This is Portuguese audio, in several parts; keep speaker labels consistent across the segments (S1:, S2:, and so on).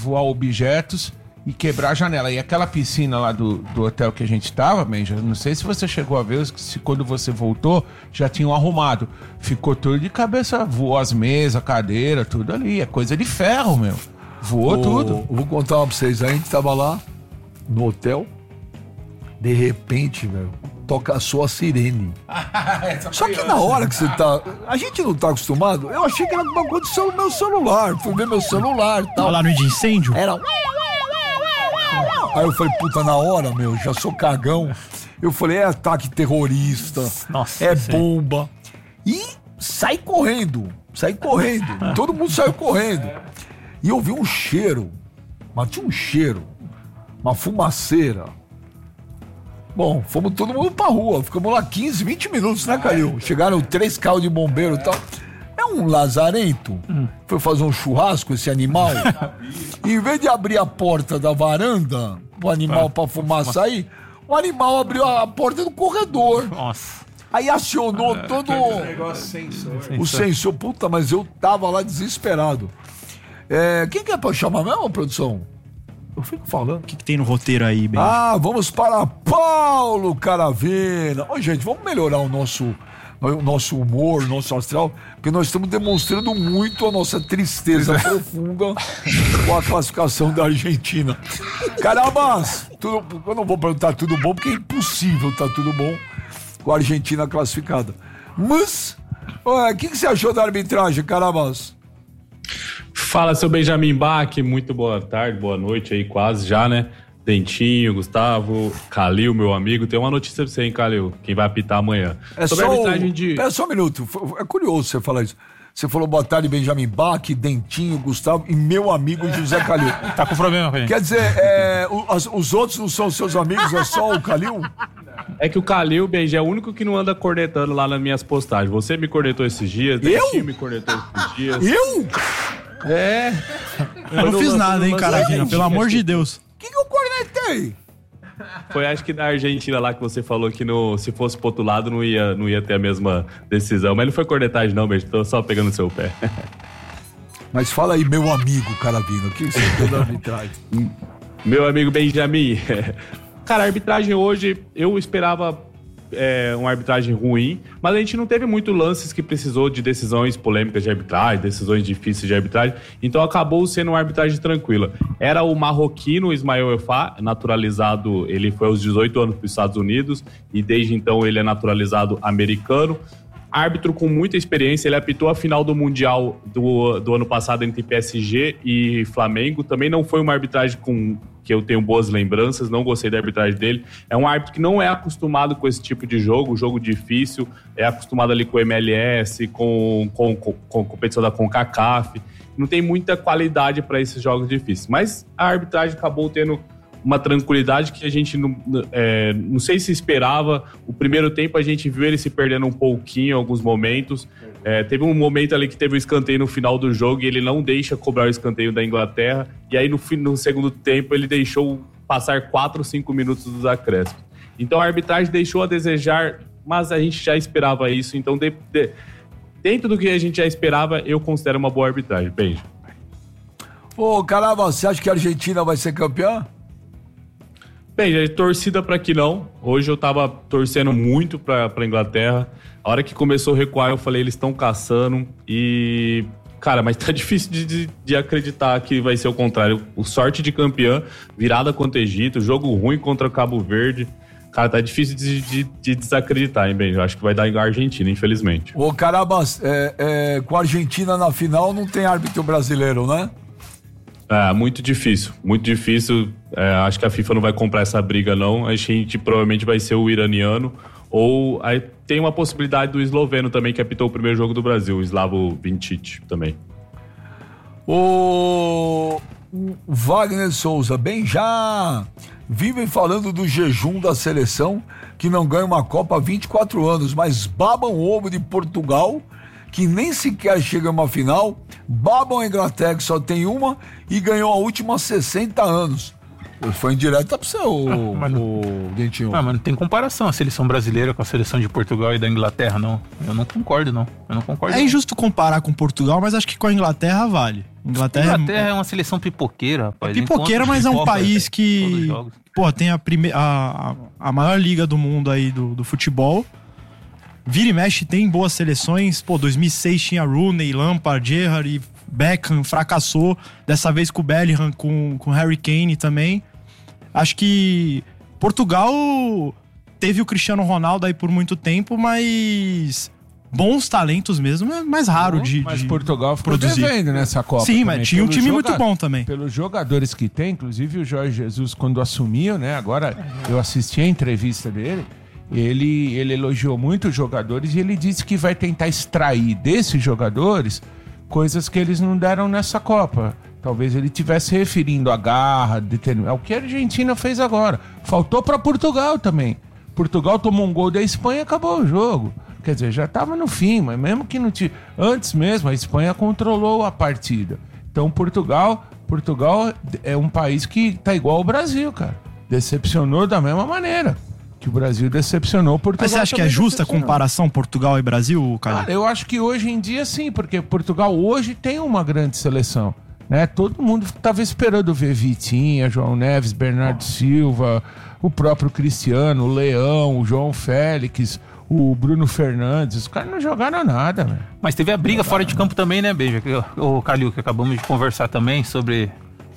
S1: voar objetos e quebrar a janela. E aquela piscina lá do hotel que a gente tava, Benja, não sei se você chegou a ver, se quando você voltou, já tinham arrumado. Ficou tudo de cabeça, voou as mesas, cadeira, tudo ali. É coisa de ferro, meu. Voou tudo.
S2: Vou contar uma pra vocês. A gente tava lá no hotel, de repente, velho, toca a sua sirene. Só que na hora que você tá... A gente não tá acostumado. Eu achei que era alguma coisa do meu celular. Fui ver meu celular e tal.
S3: Lá no de incêndio?
S2: Era... Aí eu falei, puta, na hora, meu, já sou cagão. Eu falei, é ataque terrorista,
S3: Nossa,
S2: bomba. E saí correndo. Todo mundo saiu correndo. E eu vi um cheiro, mas tinha um cheiro, uma fumaceira. Bom, fomos todo mundo pra rua, ficamos lá 15, 20 minutos, né, Calil? Chegaram 3 carros de bombeiro e tal. É um lazarento. Foi fazer um churrasco, esse animal. E em vez de abrir a porta da varanda, o animal pra fumar sair, o animal abriu a porta do corredor.
S3: Nossa.
S2: Aí acionou todo o sensor. Puta, mas eu tava lá desesperado. Quem que é pra chamar mesmo, produção? Eu fico falando.
S3: O que tem no roteiro aí, Ben?
S2: Vamos para Paulo Caravena. Ô, gente, vamos melhorar o nosso humor, o nosso astral, porque nós estamos demonstrando muito a nossa tristeza profunda com a classificação da Argentina. Carabas, eu não vou perguntar tudo bom, porque é impossível estar tudo bom com a Argentina classificada. Mas, o que você achou da arbitragem, Carabas?
S4: Fala, seu Benjamin Bach, muito boa tarde, boa noite aí, quase já, né? Dentinho, Gustavo, Calil, meu amigo. Tem uma notícia pra você, hein, Calil? Quem vai apitar amanhã. Sobre a arbitragem de...
S2: Pera só um minuto. É curioso você falar isso. Você falou boa tarde, Benjamin Bach, Dentinho, Gustavo e meu amigo José Calil.
S3: Tá com problema com ele.
S2: Quer dizer, os outros não são seus amigos, é só o Calil?
S4: É que o Calil, Benja, é o único que não anda cornetando lá nas minhas postagens. Você me cornetou esses dias, Dentinho me cornetou esses dias.
S2: Eu?
S3: Eu não fiz nada, hein, Caravina, pelo amor de Deus.
S2: O que eu cornetei?
S4: Foi, acho que da Argentina lá que você falou que se fosse pro outro lado não ia ter a mesma decisão. Mas não foi cornetagem não, Benja, tô só pegando o seu pé.
S2: Mas fala aí, meu amigo Caravina, o que você tem da arbitragem?
S4: Meu amigo Benjamin, cara, a arbitragem hoje, eu esperava uma arbitragem ruim, mas a gente não teve muito lances que precisou de decisões polêmicas de arbitragem, decisões difíceis de arbitragem, então acabou sendo uma arbitragem tranquila. Era o marroquino Ismael Efá, naturalizado, ele foi aos 18 anos para os Estados Unidos e desde então ele é naturalizado americano. Árbitro com muita experiência, ele apitou a final do Mundial do ano passado entre PSG e Flamengo. Também não foi uma arbitragem que eu tenho boas lembranças, não gostei da arbitragem dele. É um árbitro que não é acostumado com esse tipo de jogo difícil, é acostumado ali com o MLS, com competição da CONCACAF. Não tem muita qualidade para esses jogos difíceis. Mas a arbitragem acabou tendo uma tranquilidade que a gente não sei se esperava. O primeiro tempo a gente viu ele se perdendo um pouquinho em alguns momentos. Teve um momento ali que teve um escanteio no final do jogo e ele não deixa cobrar o escanteio da Inglaterra. E aí no segundo tempo ele deixou passar 4 ou 5 minutos dos acréscimos. Então a arbitragem deixou a desejar, mas a gente já esperava isso. Então dentro do que a gente já esperava, eu considero uma boa arbitragem. Beijo.
S2: Ô, caramba, você acha que a Argentina vai ser campeã?
S4: Bem, torcida para que não. Hoje eu tava torcendo muito pra Inglaterra. A hora que começou a recuar, eu falei, eles estão caçando. E, cara, mas tá difícil de acreditar que vai ser o contrário. O sorte de campeã, virada contra o Egito, jogo ruim contra o Cabo Verde. Cara, tá difícil de desacreditar, hein, Ben? Eu acho que vai dar em Argentina, infelizmente.
S2: Ô, Carabas, com a Argentina na final não tem árbitro brasileiro, né?
S4: Muito difícil, muito difícil. Acho que a FIFA não vai comprar essa briga, não. A gente provavelmente vai ser o iraniano. Ou aí tem uma possibilidade do esloveno também, que apitou o primeiro jogo do Brasil, o Slavo Vincic também.
S2: O Wagner Souza, bem já vivem falando do jejum da seleção, que não ganha uma Copa há 24 anos, mas babam o ovo de Portugal, que nem sequer chega a uma final, babam a Inglaterra, que só tem uma, e ganhou a última há 60 anos. Foi indireta pra você, o Dentinho.
S3: Mas não tem comparação a seleção brasileira com a seleção de Portugal e da Inglaterra, não. Eu não concordo, não.
S5: É injusto comparar com Portugal, mas acho que com a Inglaterra vale. Inglaterra
S3: é uma seleção pipoqueira, rapaz.
S5: pipoqueira, mas é um país que, pô, tem a maior liga do mundo aí do futebol. Vira e mexe, tem boas seleções. Pô, 2006 tinha Rooney, Lampard, Gerrard e Beckham, fracassou. Dessa vez com o Bellingham, com Harry Kane também. Acho que Portugal teve o Cristiano Ronaldo aí por muito tempo, mas bons talentos mesmo é mais raro
S1: Mas Portugal ficou
S5: produzir.
S1: devendo nessa Copa.
S5: Sim,
S1: também.
S5: mas tinha um time muito bom também.
S1: Pelos jogadores que tem, inclusive o Jorge Jesus, quando assumiu, né? Agora eu assisti a entrevista dele. Ele elogiou muito os jogadores e ele disse que vai tentar extrair desses jogadores coisas que eles não deram nessa Copa. Talvez ele estivesse referindo a garra, é o que a Argentina fez agora. Faltou para Portugal também. Portugal tomou um gol da Espanha e acabou o jogo. Quer dizer, já estava no fim, mas mesmo que não tinha... Antes mesmo, a Espanha controlou a partida. Então Portugal é um país que tá igual ao Brasil, cara. Decepcionou da mesma maneira que o Brasil decepcionou Portugal.
S5: Mas você acha que é justa a comparação Portugal e Brasil, cara?
S1: Cara, eu acho que hoje em dia sim, porque Portugal hoje tem uma grande seleção, né? Todo mundo estava esperando ver Vitinha, João Neves, Bernardo Silva, o próprio Cristiano, o Leão, o João Félix, o Bruno Fernandes. Os caras não jogaram nada, velho.
S3: Mas teve a briga fora de campo também, né, Beija? O Calil, que acabamos de conversar também sobre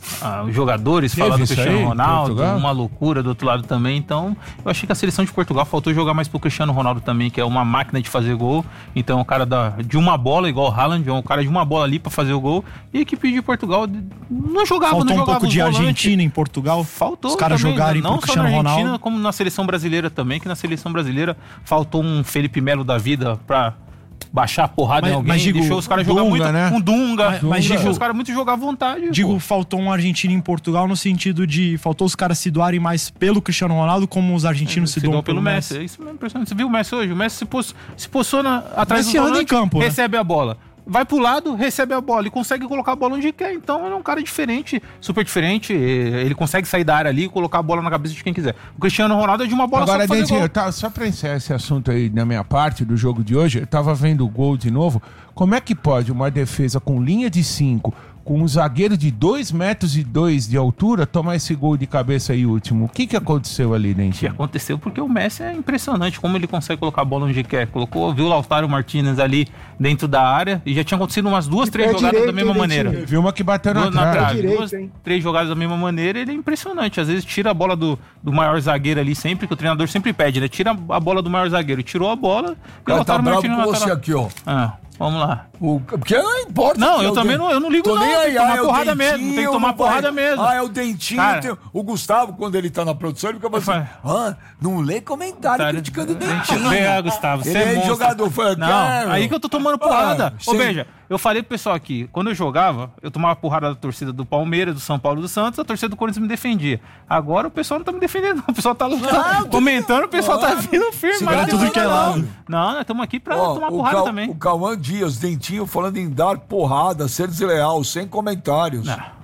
S3: os jogadores, falar do Cristiano Ronaldo, Portugal? Uma loucura do outro lado também. Então, eu achei que a seleção de Portugal faltou jogar mais pro Cristiano Ronaldo também, que é uma máquina de fazer gol. Então, o cara de uma bola, igual o Haaland, é um cara de uma bola ali pra fazer o gol. E a equipe de Portugal não jogava,
S5: faltou
S3: não jogava.
S5: Um pouco de Argentina em Portugal.
S3: Faltou.
S5: Os caras jogarem
S3: não
S5: pro Cristiano
S3: só na Argentina,
S5: Ronaldo.
S3: como na seleção brasileira também, que na seleção brasileira faltou um Felipe Melo da vida pra baixar a porrada em alguém,
S5: mas digo,
S3: deixou os caras jogar muito,
S1: né?
S3: um Dunga,
S5: Mas
S3: deixou
S5: digo,
S3: os caras muito jogar à vontade.
S5: Digo,
S3: pô.
S5: faltou um argentino em Portugal no sentido de faltou os caras se doarem mais pelo Cristiano Ronaldo como os argentinos se doam pelo Messi.
S3: É isso mesmo, impressionante. Você viu o Messi hoje? O Messi se posiciona atrás
S5: Messi
S3: do
S5: anda
S3: volante,
S5: em campo, né?
S3: recebe a bola. Vai pro lado, recebe a bola e consegue colocar a bola onde quer. Então ele é um cara diferente, super diferente. Ele consegue sair da área ali e colocar a bola na cabeça de quem quiser. O Cristiano Ronaldo é de uma bola
S1: agora,
S3: só pra fazer gol.
S1: Só pra encerrar esse assunto aí na minha parte do jogo de hoje, eu tava vendo o gol de novo. Como é que pode uma defesa com linha de 5, com um zagueiro de 2,2 metros de altura, tomar esse gol de cabeça aí último? O que aconteceu ali,
S3: Que
S1: Dentinho?
S3: aconteceu porque o Messi é impressionante como ele consegue colocar a bola onde quer. Viu o Lautaro Martinez ali dentro da área e já tinha acontecido umas 2, 3 jogadas da mesma maneira.
S1: Viu uma que bateu na trave.
S6: direito,
S3: 2,
S6: hein?
S3: 3 jogadas da mesma maneira, ele é impressionante. Às vezes tira a bola do maior zagueiro ali sempre, que o treinador sempre pede, né? Tira a bola do maior zagueiro. Tirou a bola
S2: O cara tá bravo com você
S3: lateral.
S2: aqui, ó.
S3: Vamos lá.
S2: Porque não importa.
S3: Não,
S2: que
S3: eu também não, eu não ligo
S2: tô
S3: não,
S2: nem
S3: tem
S2: aí,
S3: que tomar
S2: é o
S3: porrada mesmo,
S2: dentinho,
S3: tem que tomar
S2: não vai-
S3: porrada mesmo.
S2: Ah, é o dentinho.
S3: Cara,
S2: o Gustavo, quando ele tá na produção, ele fica assim, não lê comentário criticando o dentinho.
S3: Gustavo,
S2: Ele
S3: você
S2: é
S3: monstro.
S2: jogador, foi,
S3: Não,
S2: quero.
S3: aí que eu tô tomando porrada. Ô,
S2: sim.
S3: Beija, eu falei pro pessoal aqui, quando eu jogava, eu tomava porrada da torcida do Palmeiras, do São Paulo e do Santos, a torcida do Corinthians me defendia. Agora o pessoal não tá me defendendo, não. O pessoal tá comentando, o pessoal tá vindo firme.
S2: Segura
S3: mas
S2: tudo
S3: não
S2: que é
S3: não.
S2: lado.
S3: Não, nós estamos aqui pra
S2: Ó,
S3: tomar porrada também.
S2: O Cauã Dias, dentinho, falando em dar porrada, ser desleal, sem comentários.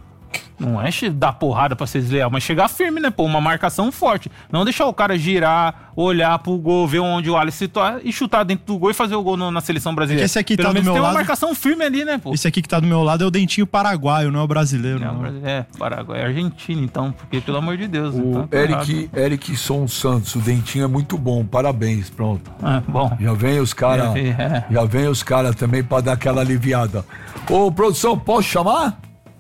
S3: Não é dar porrada pra ser desleal, mas chegar firme, né, pô? Uma marcação forte. Não deixar o cara girar, olhar pro gol, ver onde o Alisson situar e chutar dentro do gol e fazer o gol na seleção brasileira.
S5: Esse aqui
S3: Pelo
S5: tá do
S3: menos
S5: meu
S3: tem
S5: lado.
S3: uma marcação firme ali, né, pô?
S5: Esse aqui que tá do meu lado é o dentinho paraguaio, não é o brasileiro.
S3: Não, Paraguai, é Argentina, então, porque pelo amor de Deus.
S2: O
S3: então, tá errado.
S2: Erickson Santos, o dentinho é muito bom, parabéns, pronto.
S3: Bom.
S2: Já vem os caras já vem os caras também pra dar aquela aliviada. Ô, produção, posso chamar?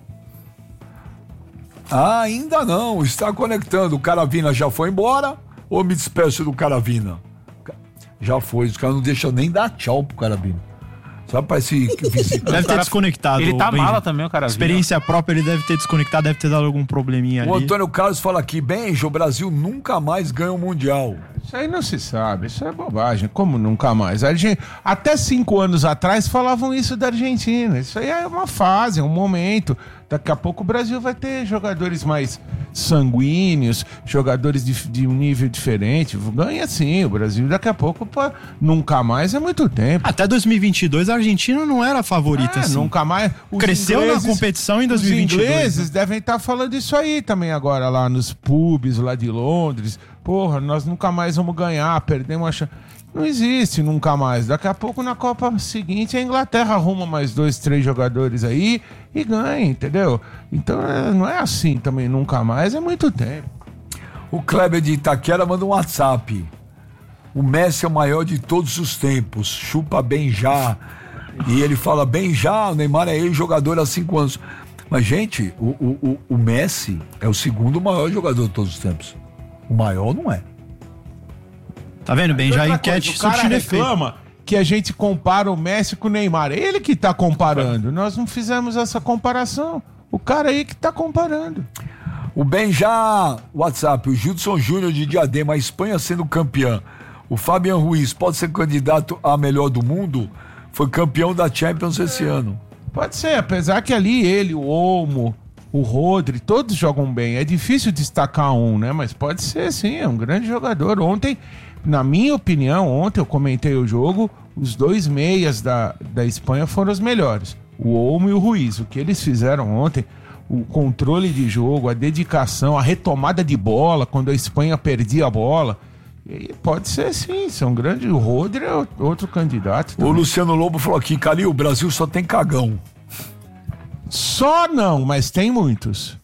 S2: Ainda não, está conectando. O Caravina já foi embora ou me despeço do Caravina? Já foi, os caras não deixam nem dar tchau pro Caravina. Sabe, parece que visita.
S5: Deve ter desconectado.
S3: Ele tá
S5: Benja.
S3: mala também, o cara.
S5: Experiência própria, ele deve ter desconectado, deve ter dado algum probleminha
S2: O
S5: ali.
S2: Antônio Carlos fala aqui, Benja, o Brasil nunca mais ganha o Mundial.
S1: Isso aí não se sabe, isso é bobagem. Como nunca mais? Até 5 anos atrás falavam isso da Argentina. Isso aí é uma fase, é um momento. Daqui a pouco o Brasil vai ter jogadores mais sanguíneos, jogadores de um nível diferente. Ganha sim, o Brasil daqui a pouco, nunca mais é muito tempo.
S5: Até 2022 a Argentina não era a favorita, assim.
S1: Nunca mais.
S5: Cresceu na competição em 2022.
S1: Os ingleses devem estar falando isso aí também agora, lá nos pubs, lá de Londres. Porra, nós nunca mais vamos ganhar, perdemos a chance. Não existe nunca mais. Daqui a pouco, na Copa seguinte, a Inglaterra arruma mais 2, 3 jogadores aí e ganha, entendeu? Então, não é assim também, nunca mais, é muito tempo.
S2: O Kleber de Itaquera manda um WhatsApp. O Messi é o maior de todos os tempos. Chupa bem já. E ele fala bem já, o Neymar é ex-jogador há 5 anos. Mas, gente, o Messi é o segundo maior jogador de todos os tempos. O maior não é.
S5: Tá vendo bem? Já a enquete
S1: o cara reclama que a gente compara o Messi com o Neymar. Ele que tá comparando. Nós não fizemos essa comparação. O cara aí que tá comparando.
S2: O Benja, WhatsApp, o Judson Júnior de Diadema, a Espanha sendo campeã. O Fabian Ruiz pode ser candidato a melhor do mundo? Foi campeão da Champions esse ano.
S1: Pode ser, apesar que ali ele, o Olmo, o Rodri, todos jogam bem. É difícil destacar um, né? Mas pode ser, sim, é um grande jogador. Ontem, na minha opinião, ontem eu comentei o jogo, os 2 meias da Espanha foram os melhores. O Olmo e o Ruiz. O que eles fizeram ontem, o controle de jogo, a dedicação, a retomada de bola, quando a Espanha perdia a bola. E pode ser, sim, são grandes. O Rodri é outro candidato também.
S2: O Luciano Lobo falou aqui, Calil, o Brasil só tem cagão.
S1: Só não, mas tem muitos.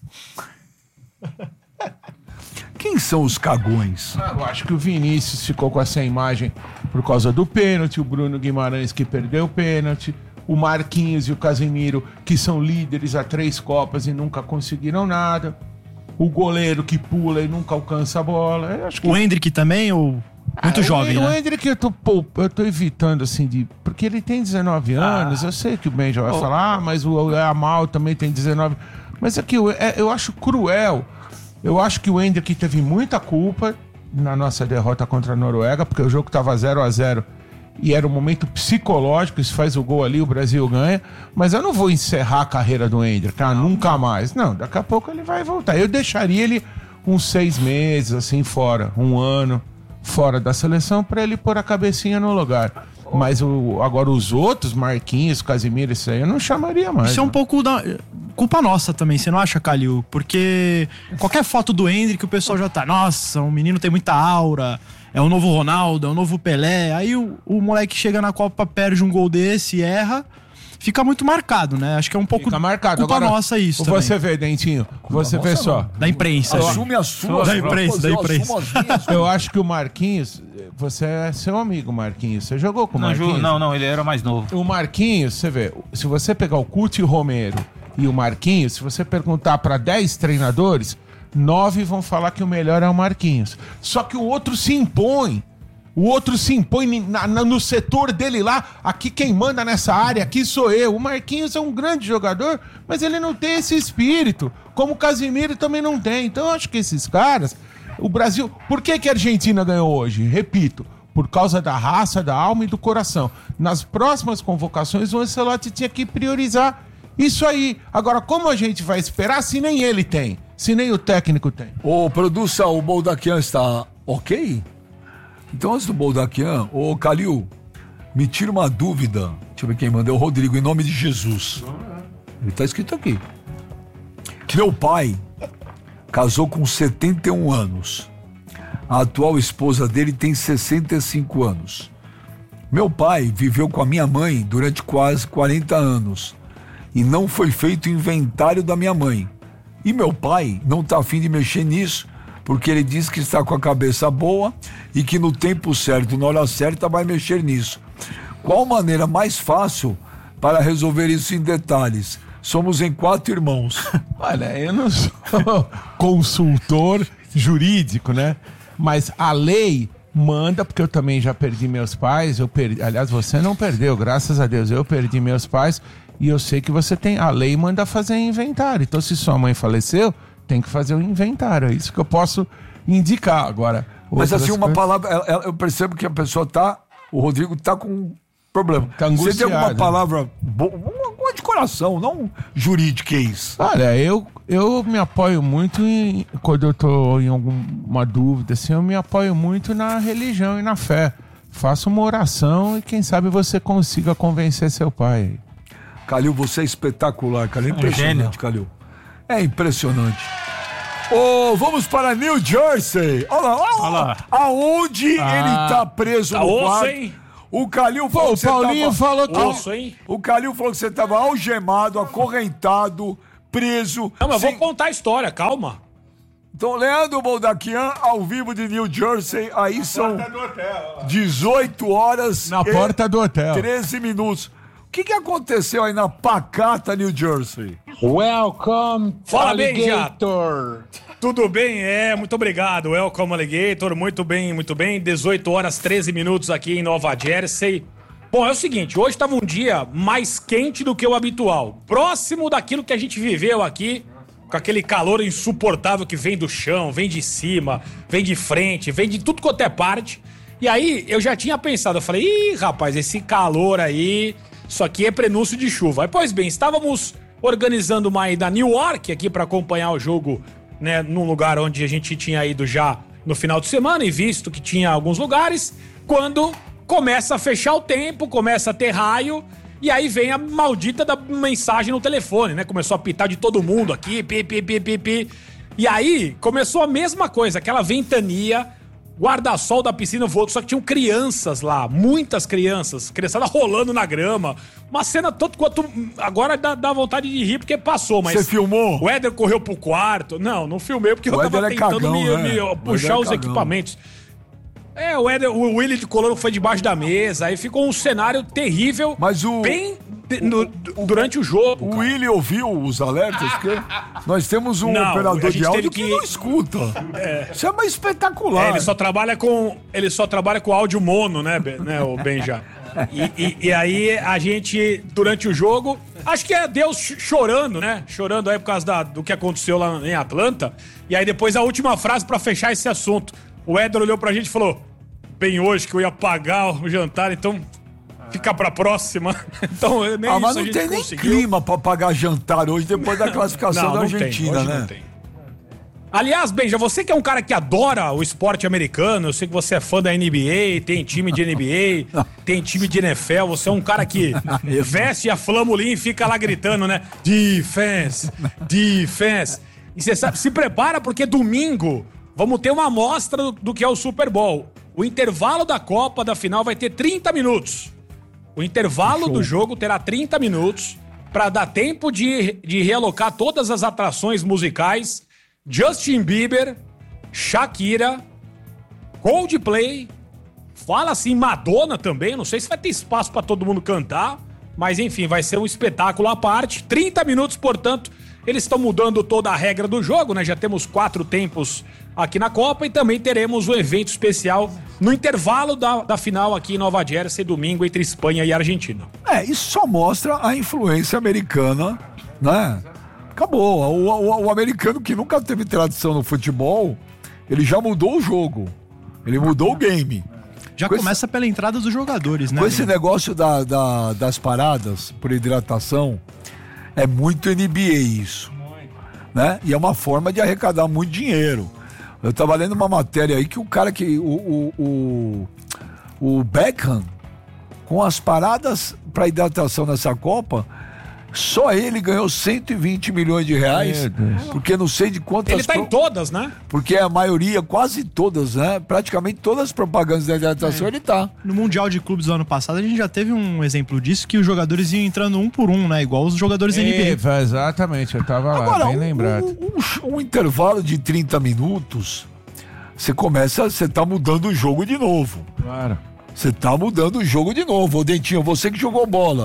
S2: Quem são os cagões?
S1: Eu acho que o Vinícius ficou com essa imagem por causa do pênalti, o Bruno Guimarães que perdeu o pênalti, o Marquinhos e o Casemiro que são líderes há 3 Copas e nunca conseguiram nada, o goleiro que pula e nunca alcança a bola. Eu acho que...
S5: O Endrick também, ou muito jovem, né?
S1: O Endrick eu tô evitando, assim, porque ele tem 19 anos, eu sei que o Ben já vai falar, mas o Amal também tem 19. Mas aqui, eu acho cruel. Eu acho que o Endrick teve muita culpa na nossa derrota contra a Noruega, porque o jogo estava 0-0 e era um momento psicológico, se faz o gol ali, o Brasil ganha, mas eu não vou encerrar a carreira do Endrick, nunca mais. Não, daqui a pouco ele vai voltar. Eu deixaria ele uns 6 meses, assim, fora, 1 ano, fora da seleção, para ele pôr a cabecinha no lugar. Mas agora os outros, Marquinhos, Casemiro, isso aí eu não chamaria mais.
S5: Isso é um pouco da culpa nossa também, você não acha, Calil? Porque qualquer foto do Endrick, o pessoal já tá, nossa, o menino tem muita aura, é o novo Ronaldo, é o novo Pelé. Aí o moleque chega na Copa, perde um gol desse, erra, fica muito marcado, né? Acho que é um pouco
S1: marcado.
S5: culpa
S1: Agora,
S5: nossa isso também.
S1: Você vê, Dentinho, você vê só.
S5: Da imprensa.
S2: Assume as suas.
S5: Da imprensa.
S1: Eu acho que o Marquinhos, você é seu amigo, Marquinhos. Você jogou com o Marquinhos?
S3: Não, ele era mais novo.
S1: O Marquinhos, você vê, se você pegar o Couto Romero e o Marquinhos, se você perguntar para 10 treinadores, 9 vão falar que o melhor é o Marquinhos. Só que o outro se impõe. O outro se impõe no setor dele lá. Aqui quem manda nessa área, aqui sou eu. O Marquinhos é um grande jogador, mas ele não tem esse espírito. Como o Casemiro também não tem. Então eu acho que esses caras... O Brasil... Por que a Argentina ganhou hoje? Repito, por causa da raça, da alma e do coração. Nas próximas convocações, o Ancelotti tinha que priorizar isso aí. Agora, como a gente vai esperar se nem ele tem? Se nem o técnico tem?
S2: Ô, produça, o Boldaquian está ok? Então, antes do Boldaquian, ô Calil, me tira uma dúvida. Deixa eu ver quem mandou. O Rodrigo, em nome de Jesus. Ele tá escrito aqui. Meu pai casou com 71 anos. A atual esposa dele tem 65 anos. Meu pai viveu com a minha mãe durante quase 40 anos. E não foi feito inventário da minha mãe. E meu pai não tá afim de mexer nisso, porque ele diz que está com a cabeça boa e que no tempo certo, na hora certa, vai mexer nisso. Qual maneira mais fácil para resolver isso em detalhes? Somos em 4 irmãos.
S1: Olha, eu não sou consultor jurídico, né? Mas a lei manda, porque eu também já perdi meus pais, aliás, você não perdeu, graças a Deus, eu perdi meus pais e eu sei que você tem, a lei manda fazer inventário. Então, se sua mãe faleceu, tem que fazer um inventário. É isso que eu posso indicar agora.
S2: Mas assim, uma palavra, eu percebo que a pessoa o Rodrigo tá com um problema.
S1: Tá angustiado.
S2: Você tem alguma palavra boa, uma de coração, não jurídica, é isso?
S1: Olha, eu me apoio muito quando eu tô em alguma dúvida, assim, eu me apoio muito na religião e na fé. Faça uma oração e quem sabe você consiga convencer seu pai.
S2: Calil, você é espetacular, Calil. É impressionante, Calil. É impressionante. Vamos para New Jersey. Olha lá. Aonde ele tá preso no quarto.
S6: Hein?
S2: O Calil falou que
S1: Paulinho falou que...
S2: O Calil falou que você tava algemado, acorrentado, preso.
S6: Não, mas eu vou contar a história, calma.
S2: Então, Leandro Boldaquian, ao vivo de New Jersey, aí são 18 horas...
S1: Na porta do hotel.
S2: 13 minutos. O que aconteceu aí na pacata New Jersey?
S6: Welcome, fala, Alligator. Tudo bem? Muito obrigado. Welcome, Alligator. Muito bem. 18 horas, 13 minutos aqui em Nova Jersey. Bom, é o seguinte, hoje estava um dia mais quente do que o habitual. Próximo daquilo que a gente viveu aqui, com aquele calor insuportável que vem do chão, vem de cima, vem de frente, vem de tudo quanto é parte. E aí, eu já tinha pensado, eu falei, rapaz, esse calor aí... Isso aqui é prenúncio de chuva. Pois bem, estávamos organizando uma ida a New York aqui para acompanhar o jogo, né, num lugar onde a gente tinha ido já no final de semana e visto que tinha alguns lugares, quando começa a fechar o tempo, começa a ter raio e aí vem a maldita da mensagem no telefone, né? Começou a pitar de todo mundo aqui, pi. E aí começou a mesma coisa, aquela ventania... Guarda-sol da piscina voou, só que tinham crianças lá, muitas crianças, criançada rolando na grama. Uma cena tanto quanto... Agora dá vontade de rir porque passou, mas...
S2: Você filmou?
S6: O Éder correu pro quarto. Não filmei porque eu tava tentando me puxar os equipamentos. O Willy de Colombo foi debaixo da mesa, aí ficou um cenário terrível,
S2: mas
S6: durante o jogo.
S2: O Willy ouviu os alertas? Porque nós temos um operador de áudio que não escuta. Isso é mais espetacular.
S6: Ele só trabalha com áudio mono, né o Benja? E aí a gente, durante o jogo, acho que é Deus chorando, né? Chorando aí por causa do que aconteceu lá em Atlanta. E aí depois a última frase pra fechar esse assunto. O Éder olhou pra gente e falou: bem hoje que eu ia pagar o jantar, então fica pra próxima. Então, nem
S2: mas não tem nem clima pra pagar jantar hoje, depois da classificação da Argentina, né?
S6: Não tem. Aliás, Benja, você que é um cara que adora o esporte americano, eu sei que você é fã da NBA, tem time de NBA, tem time de NFL, você é um cara que veste a flamulim e fica lá gritando, né? Defense! E você sabe, se prepara porque domingo vamos ter uma amostra do que é o Super Bowl. O intervalo da Copa, da final, vai ter 30 minutos. O intervalo do jogo terá 30 minutos para dar tempo de realocar todas as atrações musicais. Justin Bieber, Shakira, Coldplay, fala assim, Madonna também. Não sei se vai ter espaço para todo mundo cantar, mas enfim, vai ser um espetáculo à parte. 30 minutos, portanto, eles estão mudando toda a regra do jogo, né? Já temos 4 tempos aqui na Copa e também teremos um evento especial no intervalo da final aqui em Nova Jersey, domingo, entre Espanha e Argentina.
S2: Isso só mostra a influência americana, né? Acabou. O americano que nunca teve tradição no futebol, ele já mudou o jogo. Ele mudou o game.
S5: Já começa pela entrada dos jogadores, né?
S2: Com esse negócio das paradas por hidratação, é muito NBA isso. Né? E é uma forma de arrecadar muito dinheiro. Eu tava lendo uma matéria aí que o cara que... O Beckham, com as paradas para hidratação nessa Copa, só ele ganhou 120 milhões de reais, porque não sei de quantas...
S6: Ele tá em todas, né?
S2: Porque a maioria, quase todas, né? Praticamente todas as propagandas da hidratação ele tá.
S5: No Mundial de Clubes do ano passado, a gente já teve um exemplo disso, que os jogadores iam entrando um por um, né? Igual os jogadores da NBA.
S1: Exatamente, eu tava
S2: agora,
S1: lá, bem lembrado.
S2: Um intervalo de 30 minutos, você tá mudando o jogo de novo.
S1: Claro.
S2: Você tá mudando o jogo de novo. Ô, Dentinho, você que jogou bola.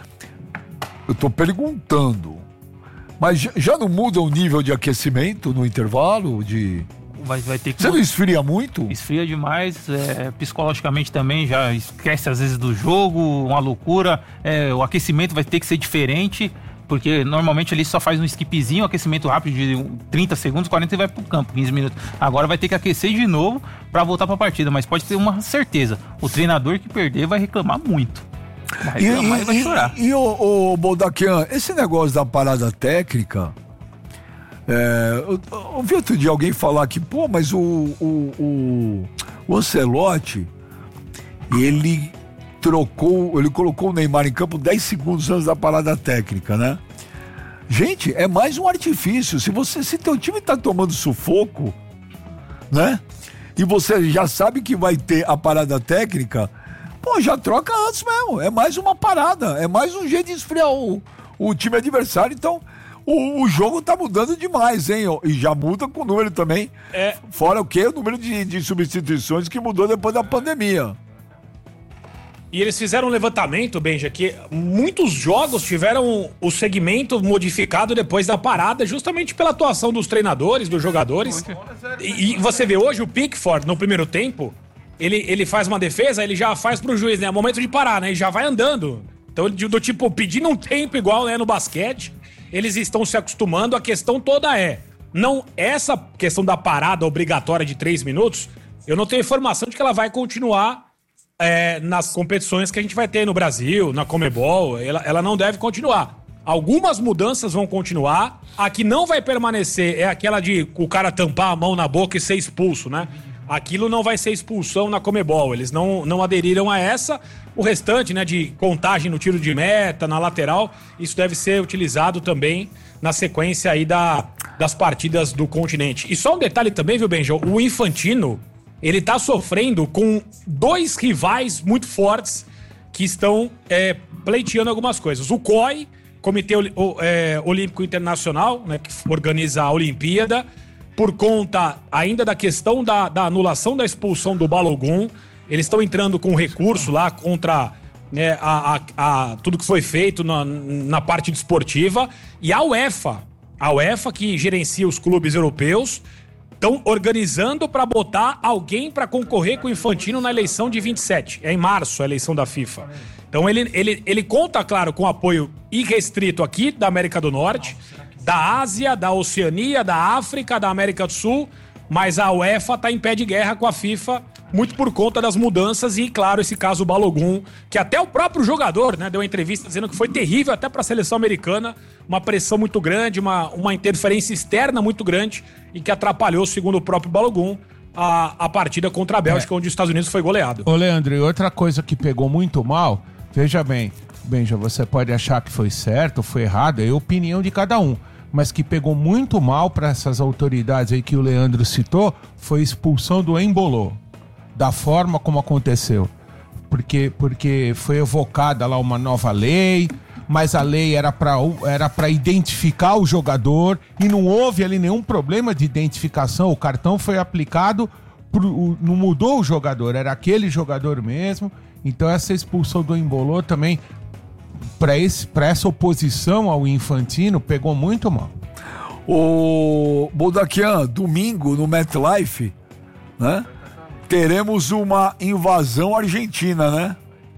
S2: Eu tô perguntando, mas já não muda o nível de aquecimento no intervalo?
S3: Vai ter que...
S2: Você não esfria muito?
S3: Esfria demais, psicologicamente também, já esquece às vezes do jogo, uma loucura, o aquecimento vai ter que ser diferente, porque normalmente ele só faz um skipzinho, aquecimento rápido de 30 segundos, 40 e vai pro campo, 15 minutos. Agora vai ter que aquecer de novo pra voltar pra partida, mas pode ter uma certeza, o treinador que perder vai reclamar muito. Vai chorar.
S2: E o Boldaquian, esse negócio da parada técnica, eu ouvi outro dia alguém falar que, mas o Ancelotti, ele colocou o Neymar em campo 10 segundos antes da parada técnica, né? Gente, é mais um artifício. Se teu time tá tomando sufoco, né? E você já sabe que vai ter a parada técnica, pô, já troca antes mesmo. É mais uma parada, é mais um jeito de esfriar o time adversário. Então, o jogo tá mudando demais, hein? E já muda com o número também. Fora o quê? O número de substituições que mudou depois da pandemia.
S6: E eles fizeram um levantamento, Benja, que muitos jogos tiveram o segmento modificado depois da parada, justamente pela atuação dos treinadores, dos jogadores. E você vê hoje o Pickford, no primeiro tempo, ele faz uma defesa, ele já faz pro juiz, né? É momento de parar, né? E já vai andando. Então, do tipo, pedindo um tempo igual, né, no basquete, eles estão se acostumando. A questão toda não essa questão da parada obrigatória de 3 minutos, eu não tenho informação de que ela vai continuar nas competições que a gente vai ter no Brasil, na Conmebol. Ela não deve continuar. Algumas mudanças vão continuar. A que não vai permanecer é aquela de o cara tampar a mão na boca e ser expulso, né? Aquilo não vai ser expulsão na Conmebol. Eles não aderiram a essa. O restante, né, de contagem no tiro de meta, na lateral, isso deve ser utilizado também na sequência aí das partidas do continente. E só um detalhe também, viu, Benjo? O Infantino, ele tá sofrendo com 2 rivais muito fortes que estão pleiteando algumas coisas. O COI, Comitê Olímpico Internacional, né, que organiza a Olimpíada, por conta ainda da questão da anulação da expulsão do Balogun. Eles estão entrando com recurso lá contra tudo que foi feito na parte desportiva. E a UEFA, que gerencia os clubes europeus, estão organizando para botar alguém para concorrer com o Infantino na eleição de 27. É em março a eleição da FIFA. Então ele conta, claro, com apoio irrestrito aqui da América do Norte, da Ásia, da Oceania, da África, da América do Sul, mas a UEFA está em pé de guerra com a FIFA, muito por conta das mudanças e, claro, esse caso Balogun, que até o próprio jogador, né, deu uma entrevista dizendo que foi terrível até para a seleção americana, uma pressão muito grande, uma interferência externa muito grande e que atrapalhou, segundo o próprio Balogun, a partida contra a Bélgica, onde os Estados Unidos foi goleado.
S1: Ô, Leandro, e outra coisa que pegou muito mal, veja bem, Benja, você pode achar que foi certo, foi errado, é a opinião de cada um, mas que pegou muito mal para essas autoridades aí que o Leandro citou, foi a expulsão do Embolo, da forma como aconteceu. Porque foi evocada lá uma nova lei, mas a lei era para identificar o jogador e não houve ali nenhum problema de identificação. O cartão foi aplicado, não mudou o jogador, era aquele jogador mesmo. Então essa expulsão do Embolo também, para essa oposição ao Infantino, pegou muito mal.
S2: O Boldaquian, domingo no MetLife, né? Teremos uma invasão argentina, né?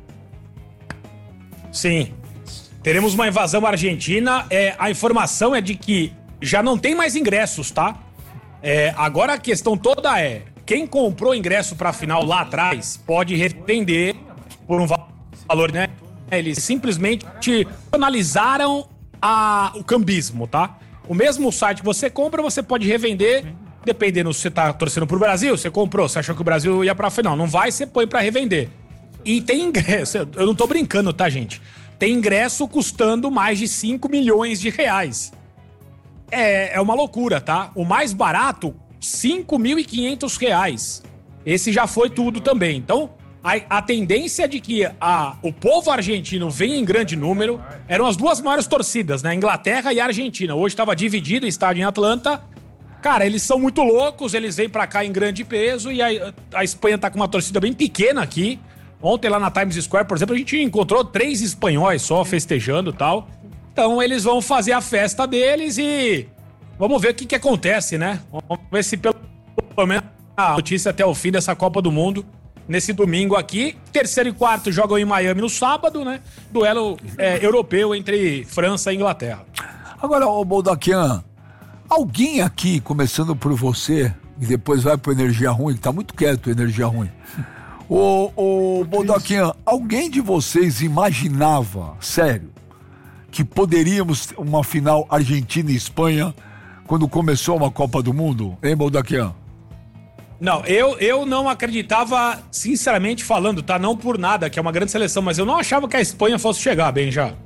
S6: Sim, teremos uma invasão argentina. A informação é de que já não tem mais ingressos, tá? Agora a questão toda quem comprou ingresso pra final lá atrás pode revender por um valor, né? Eles simplesmente analisaram o cambismo, tá? O mesmo site que você compra, você pode revender. Dependendo se você tá torcendo pro Brasil, você comprou, você achou que o Brasil ia pra final. Não vai, você põe pra revender. E tem ingresso, eu não tô brincando, tá, gente? Tem ingresso custando mais de 5 milhões de reais. É uma loucura, tá? O mais barato, 5.500 reais. Esse já foi tudo também. Então, a tendência de que o povo argentino venha em grande número, eram as duas maiores torcidas, né? Inglaterra e Argentina. Hoje estava dividido o estádio em Atlanta. Cara, eles são muito loucos, eles vêm pra cá em grande peso e a Espanha tá com uma torcida bem pequena aqui. Ontem lá na Times Square, por exemplo, a gente encontrou 3 espanhóis só festejando e tal. Então eles vão fazer a festa deles e vamos ver o que acontece, né? Vamos ver se pelo menos a notícia até o fim dessa Copa do Mundo. Nesse domingo aqui, 3º e 4º jogam em Miami no sábado, né? Duelo europeu entre França e Inglaterra.
S2: Agora, ô Boldaquian, alguém aqui, começando por você, e depois vai pro Energia Ruim, que tá muito quieto Energia Ruim. Ô Boldaquian, alguém de vocês imaginava, sério, que poderíamos ter uma final Argentina e Espanha quando começou uma Copa do Mundo? Hein, Boldaquian?
S6: Não, eu não acreditava, sinceramente falando, tá? Não por nada, que é uma grande seleção, mas eu não achava que a Espanha fosse chegar, bem já.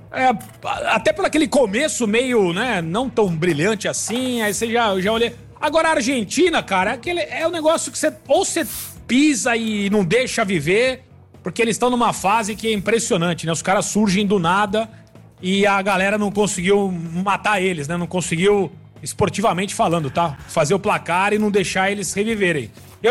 S6: Até por aquele começo meio, né, não tão brilhante assim, aí você já olhei. Agora a Argentina, cara, é um negócio que você pisa e não deixa viver, porque eles estão numa fase que é impressionante, né? Os caras surgem do nada e a galera não conseguiu matar eles, né? Não conseguiu, esportivamente falando, tá? Fazer o placar e não deixar eles reviverem.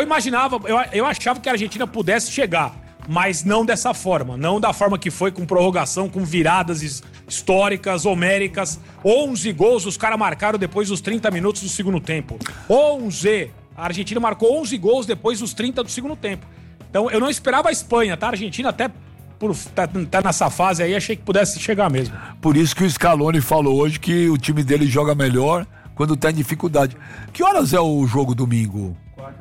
S6: Eu achava que a Argentina pudesse chegar, mas não dessa forma, não da forma que foi, com prorrogação, com viradas históricas, homéricas. 11 gols os caras marcaram depois dos 30 minutos do segundo tempo. 11! A Argentina marcou 11 gols depois dos 30 do segundo tempo. Então eu não esperava a Espanha, tá? A Argentina até por tá nessa fase aí, achei que pudesse chegar mesmo.
S2: Por isso que o Scaloni falou hoje que o time dele joga melhor quando tá em dificuldade. Que horas é o jogo domingo?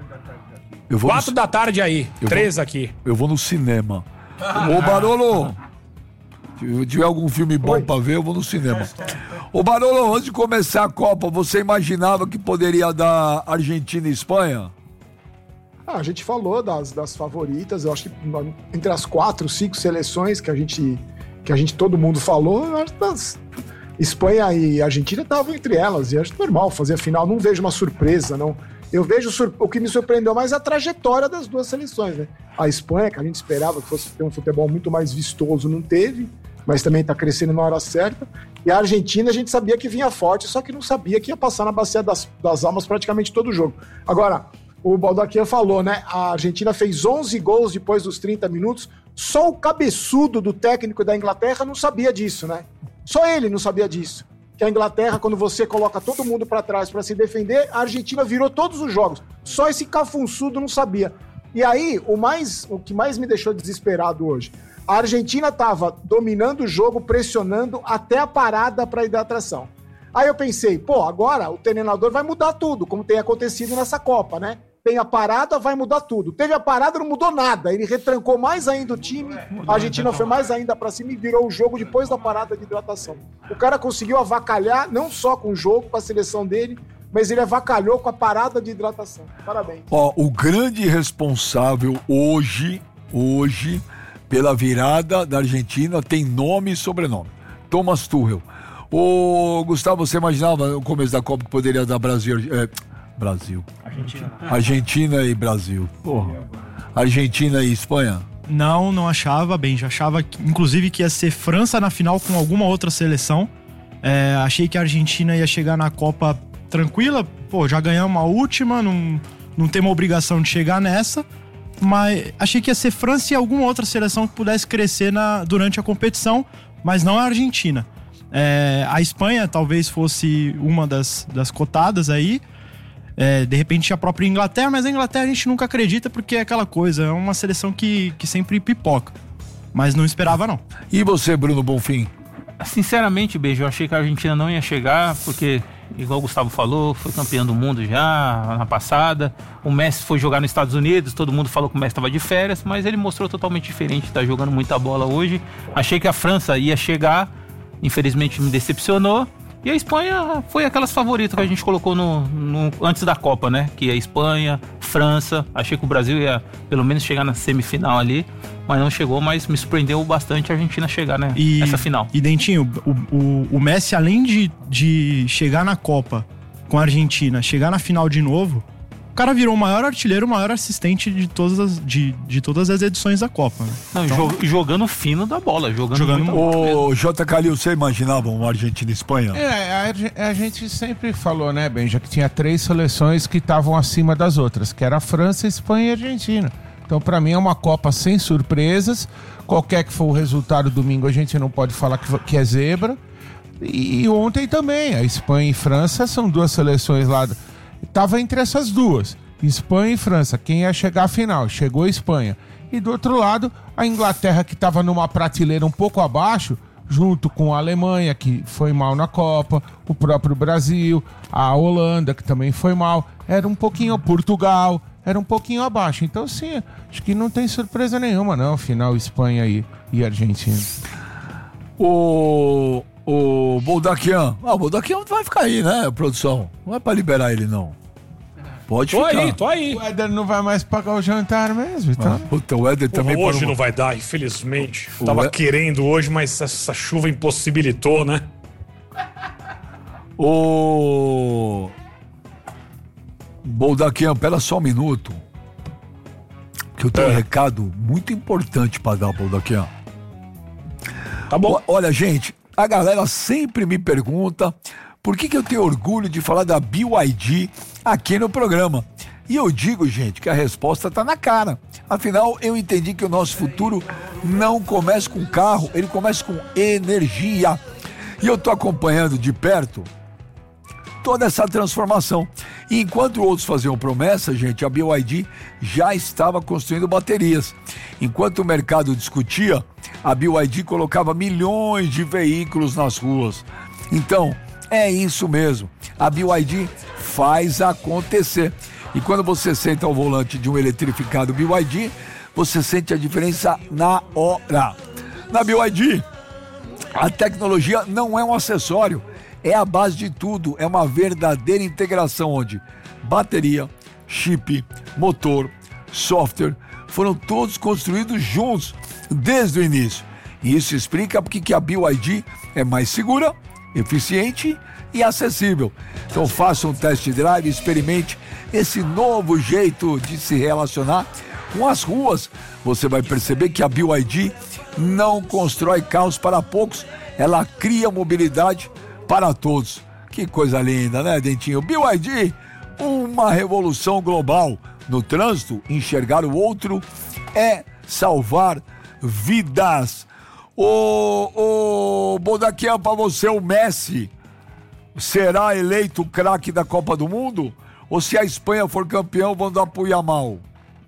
S6: 4 da tarde aí, 3 aqui.
S2: Eu vou no cinema. Ô Barolo, se tiver algum filme bom pra ver, eu vou no cinema. Ô Barolo, antes de começar a Copa, você imaginava que poderia dar Argentina e Espanha?
S7: A gente falou das favoritas, eu acho que entre as 4, 5 seleções que a gente todo mundo falou, eu acho que Espanha e Argentina estavam entre elas, e acho normal fazer a final, não vejo uma surpresa, não. Eu vejo o que me surpreendeu mais é a trajetória das duas seleções, né? A Espanha, que a gente esperava que fosse ter um futebol muito mais vistoso, não teve, mas também está crescendo na hora certa. E a Argentina, a gente sabia que vinha forte, só que não sabia que ia passar na bacia das almas praticamente todo o jogo. Agora, o Baldaquian falou, né? A Argentina fez 11 gols depois dos 30 minutos. Só o cabeçudo do técnico da Inglaterra não sabia disso, né? Só ele não sabia disso. Que a Inglaterra, quando você coloca todo mundo pra trás pra se defender, a Argentina virou todos os jogos. Só esse cafunçudo não sabia. E aí, o que mais me deixou desesperado hoje, a Argentina tava dominando o jogo, pressionando até a parada pra hidratação. Aí eu pensei, agora o treinador vai mudar tudo, como tem acontecido nessa Copa, né? Tem a parada, vai mudar tudo. Teve a parada, não mudou nada. Ele retrancou mais ainda o time, a Argentina foi mais ainda pra cima e virou o jogo depois da parada de hidratação. O cara conseguiu avacalhar, não só com o jogo, com a seleção dele, mas ele avacalhou com a parada de hidratação. Parabéns.
S2: O grande responsável hoje, pela virada da Argentina, tem nome e sobrenome. Thomas Tuchel. Gustavo, você imaginava no começo da Copa que poderia dar Brasil... Argentina e Brasil. Argentina e Espanha?
S5: Não achava, já achava inclusive que ia ser França na final com alguma outra seleção. Achei que a Argentina ia chegar na Copa tranquila, já ganhamos a última, não tem uma obrigação de chegar nessa, mas achei que ia ser França e alguma outra seleção que pudesse crescer durante a competição, mas não a Argentina. A Espanha talvez fosse uma das cotadas aí. De repente a própria Inglaterra, mas a Inglaterra a gente nunca acredita porque é aquela coisa, é uma seleção que sempre pipoca, mas não esperava não.
S2: E você, Bruno Bonfim?
S3: Sinceramente, eu achei que a Argentina não ia chegar, porque igual o Gustavo falou, foi campeão do mundo já na passada, o Messi foi jogar nos Estados Unidos, todo mundo falou que o Messi estava de férias, mas ele mostrou totalmente diferente, tá jogando muita bola hoje. Achei que a França ia chegar, infelizmente me decepcionou. E a Espanha foi aquelas favoritas que a gente colocou antes da Copa, né? Que é a Espanha, França. Achei que o Brasil ia pelo menos chegar na semifinal ali, mas não chegou, mas me surpreendeu bastante a Argentina chegar, né? Nessa final.
S5: E Dentinho, o Messi, além de chegar na Copa com a Argentina, chegar na final de novo, o cara virou o maior artilheiro, o maior assistente de todas as edições da Copa. Né?
S3: Não, jogando fino da bola.
S2: Jogando J. Calil, você imaginava uma Argentina e Espanha?
S1: A gente sempre falou, né, Benja, que tinha 3 seleções que estavam acima das outras, que era a França, Espanha e Argentina. Então, pra mim, é uma Copa sem surpresas. Qualquer que for o resultado domingo, a gente não pode falar que é zebra. E ontem também, a Espanha e França são 2 seleções lá... Tava entre essas duas, Espanha e França. Quem ia chegar à final? Chegou a Espanha. E do outro lado, a Inglaterra, que estava numa prateleira um pouco abaixo, junto com a Alemanha, que foi mal na Copa, o próprio Brasil, a Holanda, que também foi mal. Era um pouquinho, Portugal, era um pouquinho abaixo. Então, sim, acho que não tem surpresa nenhuma, não, final Espanha e Argentina.
S2: O Baldaquian. O Baldaquian vai ficar aí, né, produção? Não é pra liberar ele, não. Pode
S6: tô
S2: ficar.
S6: Tô aí.
S1: O Éder não vai mais pagar o jantar mesmo, então.
S2: Puta, o Éder também...
S6: Hoje não vai dar, infelizmente. Tava querendo hoje, mas essa chuva impossibilitou, né?
S2: Ô... Boldaquian, pera só um minuto. Que eu tenho um recado muito importante pra dar, Boldaquian.
S6: Tá bom.
S2: Olha, gente, a galera sempre me pergunta por que eu tenho orgulho de falar da BYD aqui no programa. E eu digo, gente, que a resposta tá na cara. Afinal, eu entendi que o nosso futuro não começa com carro, ele começa com energia. E eu tô acompanhando de perto toda essa transformação. E enquanto outros faziam promessa, gente, a BYD já estava construindo baterias. Enquanto o mercado discutia, a BYD colocava milhões de veículos nas ruas. Então, é isso mesmo. A BYD faz acontecer. E quando você senta ao volante de um eletrificado BYD, você sente a diferença na hora. Na BYD, a tecnologia não é um acessório. É a base de tudo, é uma verdadeira integração onde bateria, chip, motor, software foram todos construídos juntos desde o início. E isso explica porque que a BYD é mais segura, eficiente e acessível. Então faça um test drive, experimente esse novo jeito de se relacionar com as ruas. Você vai perceber que a BYD não constrói carros para poucos, ela cria mobilidade para todos. Que coisa linda, né, Dentinho? BYD, uma revolução global. No trânsito, enxergar o outro é salvar vidas. Ô, Boldaquian, para você, o Messi será eleito o craque da Copa do Mundo? Ou se a Espanha for campeão, vão dar pro Yamal?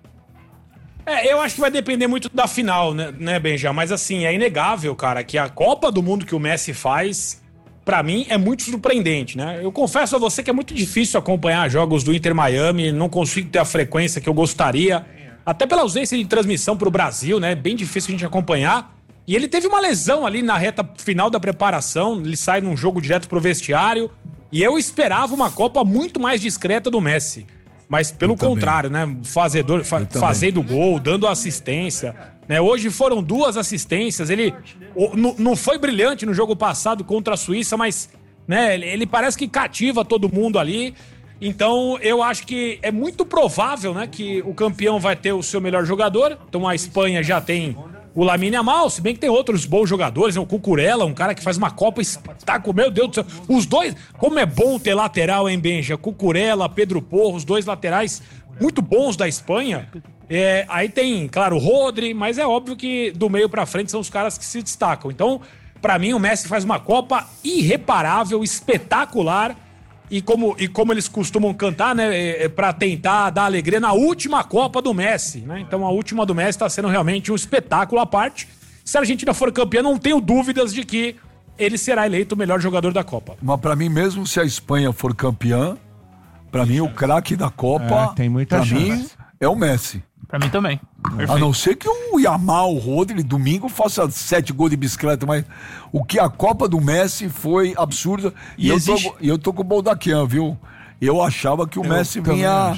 S6: Eu acho que vai depender muito da final, né, Benja? Mas assim, é inegável, cara, que a Copa do Mundo que o Messi faz, pra mim, é muito surpreendente, né? Eu confesso a você que é muito difícil acompanhar jogos do Inter Miami, não consigo ter a frequência que eu gostaria, até pela ausência de transmissão pro Brasil, né? Bem difícil a gente acompanhar. E ele teve uma lesão ali na reta final da preparação, ele sai num jogo direto pro vestiário, e eu esperava uma Copa muito mais discreta do Messi. Mas pelo contrário, né? Fazendo gol, dando assistência, né? Hoje foram 2 assistências. Ele não foi brilhante no jogo passado contra a Suíça, mas, né, ele parece que cativa todo mundo ali. Então eu acho que é muito provável, né, que o campeão vai ter o seu melhor jogador. Então a Espanha já tem o Lamine Yamal, se bem que tem outros bons jogadores, né? O Cucurella, um cara que faz uma Copa espetáculo, meu Deus do céu. Os dois, como é bom ter lateral, hein, Benja? Cucurella, Pedro Porro, os dois laterais muito bons da Espanha. Aí tem, claro, o Rodri, mas é óbvio que do meio pra frente são os caras que se destacam. Então, pra mim, o Messi faz uma Copa irreparável, espetacular. E como eles costumam cantar, né, para tentar dar alegria na última Copa do Messi, né? Então a última do Messi está sendo realmente um espetáculo à parte. Se a Argentina for campeã, não tenho dúvidas de que ele será eleito o melhor jogador da Copa.
S2: Mas para mim, mesmo se a Espanha for campeã, para mim o craque da Copa,
S1: tem muita chance.
S2: Mim, é o Messi.
S3: Pra mim também. Perfeito.
S2: A não ser que o Yamal, o Rodri, domingo faça 7 gols de bicicleta, mas o que a Copa do Messi foi absurda. E eu tô com o Boldaquian, viu? Eu achava que o Messi vinha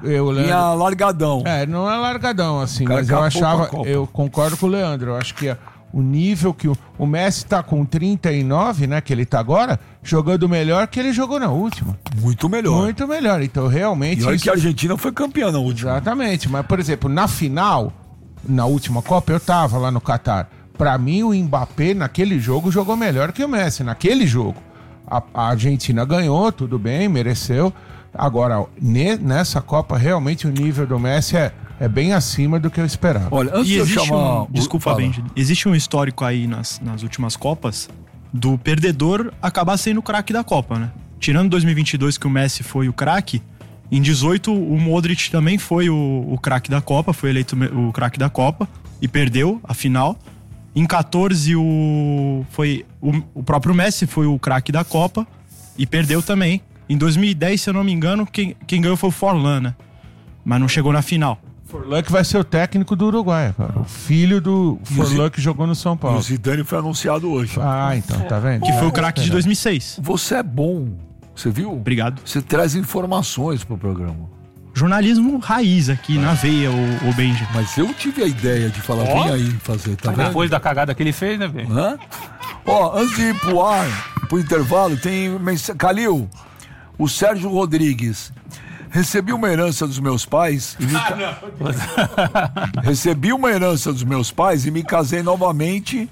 S2: largadão.
S1: Não é largadão, assim, mas eu achava, eu concordo com o Leandro, eu acho que o nível que o Messi tá com 39, né, que ele tá agora, jogando melhor que ele jogou na última.
S2: Muito melhor.
S1: Muito melhor, então realmente...
S2: E olha que a Argentina foi campeã na última.
S1: Exatamente, mas por exemplo, na final, na última Copa, eu tava lá no Catar. Pra mim, o Mbappé naquele jogo jogou melhor que o Messi, naquele jogo. A Argentina ganhou, tudo bem, mereceu. Agora, nessa Copa, realmente o nível do Messi é bem acima do que eu esperava.
S2: Olha, antes de eu chamar...
S5: Desculpa, Benji. Existe um histórico aí nas últimas Copas do perdedor acabar sendo o craque da Copa, né? Tirando 2022, que o Messi foi o craque, em 18 o Modric também foi o craque da Copa, foi eleito o craque da Copa e perdeu a final. Em 14 o próprio Messi foi o craque da Copa e perdeu também. Em 2010, se eu não me engano, quem ganhou foi o Forlan, né? Mas não chegou na final.
S1: Forlan que vai ser o técnico do Uruguai, cara. O filho do Forlan que jogou no São Paulo.
S2: O Zidane foi anunciado hoje.
S1: Então, tá vendo?
S5: Que foi o craque de 2006.
S2: Você é bom, você viu?
S5: Obrigado.
S2: Você traz informações pro programa.
S5: Jornalismo raiz aqui, na veia, o Benja.
S2: Mas eu tive a ideia de falar, vem aí fazer, tá vendo?
S3: Depois da cagada que ele fez, né, velho?
S2: Antes de ir pro intervalo, tem Calil, o Sérgio Rodrigues. Recebi uma herança dos meus pais Recebi uma herança dos meus pais e me casei novamente.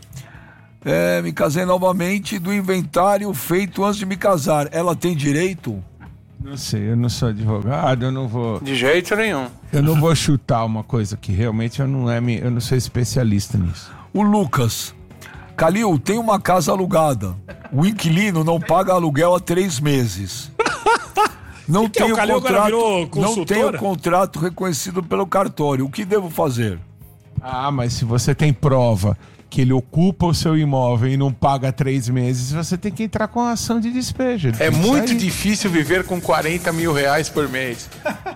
S2: Do inventário feito antes de me casar. Ela tem direito?
S1: Não sei, eu não sou advogado, eu não vou...
S8: De jeito nenhum.
S1: Eu não vou chutar uma coisa que realmente eu não sou especialista nisso.
S2: O Lucas. Calil, tem uma casa alugada. O inquilino não paga aluguel há 3 meses. Não tem o contrato reconhecido pelo cartório. O que devo fazer?
S1: Mas se você tem prova que ele ocupa o seu imóvel e não paga 3 meses, você tem que entrar com a ação de despejo.
S8: É muito difícil viver com 40 mil reais por mês.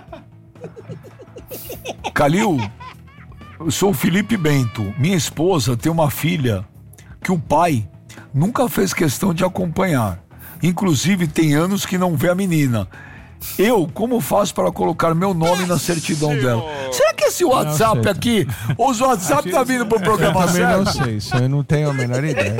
S2: Calil, eu sou o Felipe Bento. Minha esposa tem uma filha que o pai nunca fez questão de acompanhar. Inclusive, tem anos que não vê a menina. Como faço para colocar meu nome na certidão dela? Será que esse WhatsApp aqui, os WhatsApp tá vindo pro programa certo?
S1: Eu não sei, isso eu não tenho a menor ideia.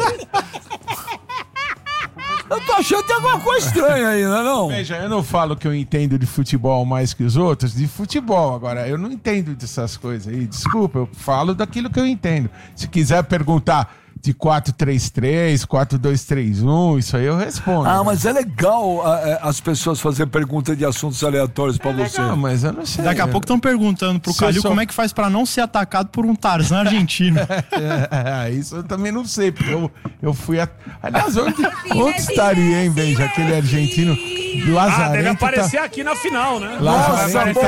S2: Eu tô achando que tem alguma coisa estranha aí, não?
S1: Veja, eu não falo que eu entendo de futebol mais que os outros, de futebol. Agora, eu não entendo dessas coisas aí. Desculpa, eu falo daquilo que eu entendo. Se quiser perguntar de 4-3-3, 4-2-3-1, isso aí eu respondo.
S2: Mas é legal as pessoas fazerem perguntas de assuntos aleatórios pra você.
S1: Legal, mas eu não sei.
S5: Daqui a pouco estão perguntando pro Calil como é que faz pra não ser atacado por um Tarzan argentino.
S1: Isso eu também não sei, porque eu fui... Aliás, onde estaria, hein, Benja, aquele argentino Lazarento?
S6: Deve aparecer aqui na final, né?
S1: Lazarento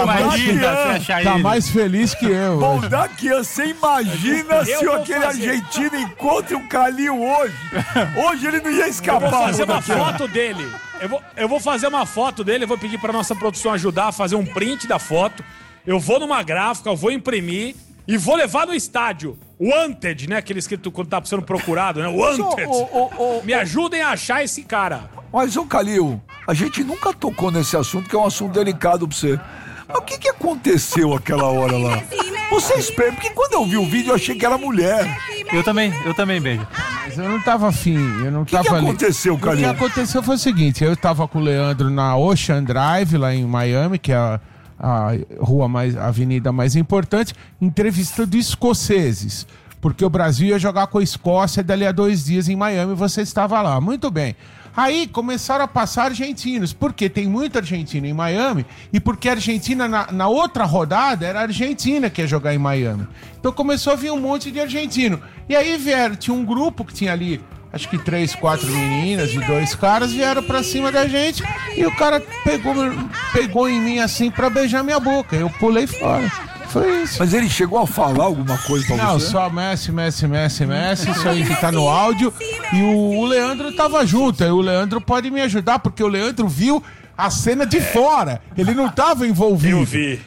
S1: tá mais feliz que eu.
S2: Bom, daqui você imagina se aquele argentino encontra o Calil hoje. Hoje ele não ia escapar.
S6: Eu vou fazer uma foto dele. Eu vou fazer uma foto dele, eu vou pedir pra nossa produção ajudar a fazer um print da foto. Eu vou numa gráfica, eu vou imprimir e vou levar no estádio. Wanted, né? Aquele escrito quando tá sendo procurado, né? Wanted. Me ajudem a achar esse cara.
S2: Mas, Calil, a gente nunca tocou nesse assunto, que é um assunto delicado pra você. Mas o que aconteceu aquela hora lá? Você espera, porque quando eu vi o vídeo eu achei que era mulher.
S3: Eu também, Beijo.
S1: Mas eu não tava afim, eu não tava ali.
S2: O que aconteceu, Calil?
S1: O que aconteceu foi o seguinte, eu tava com o Leandro na Ocean Drive, lá em Miami, que é a avenida mais importante, entrevistando escoceses, porque o Brasil ia jogar com a Escócia dali a 2 dias em Miami, você estava lá, muito bem. Aí começaram a passar argentinos, porque tem muito argentino em Miami, e porque a Argentina, na outra rodada, era a Argentina que ia jogar em Miami. Então começou a vir um monte de argentino. E aí tinha um grupo que tinha ali, acho que 3, 4 meninas e 2 caras, vieram pra cima da gente, e o cara pegou em mim assim pra beijar minha boca. Eu pulei fora. Foi isso.
S2: Mas ele chegou a falar alguma coisa pra você?
S1: Não, só Messi, isso aí que tá no áudio. E o Leandro tava junto, aí o Leandro pode me ajudar, porque o Leandro viu a cena de fora. Ele não tava envolvido.
S6: Eu vi.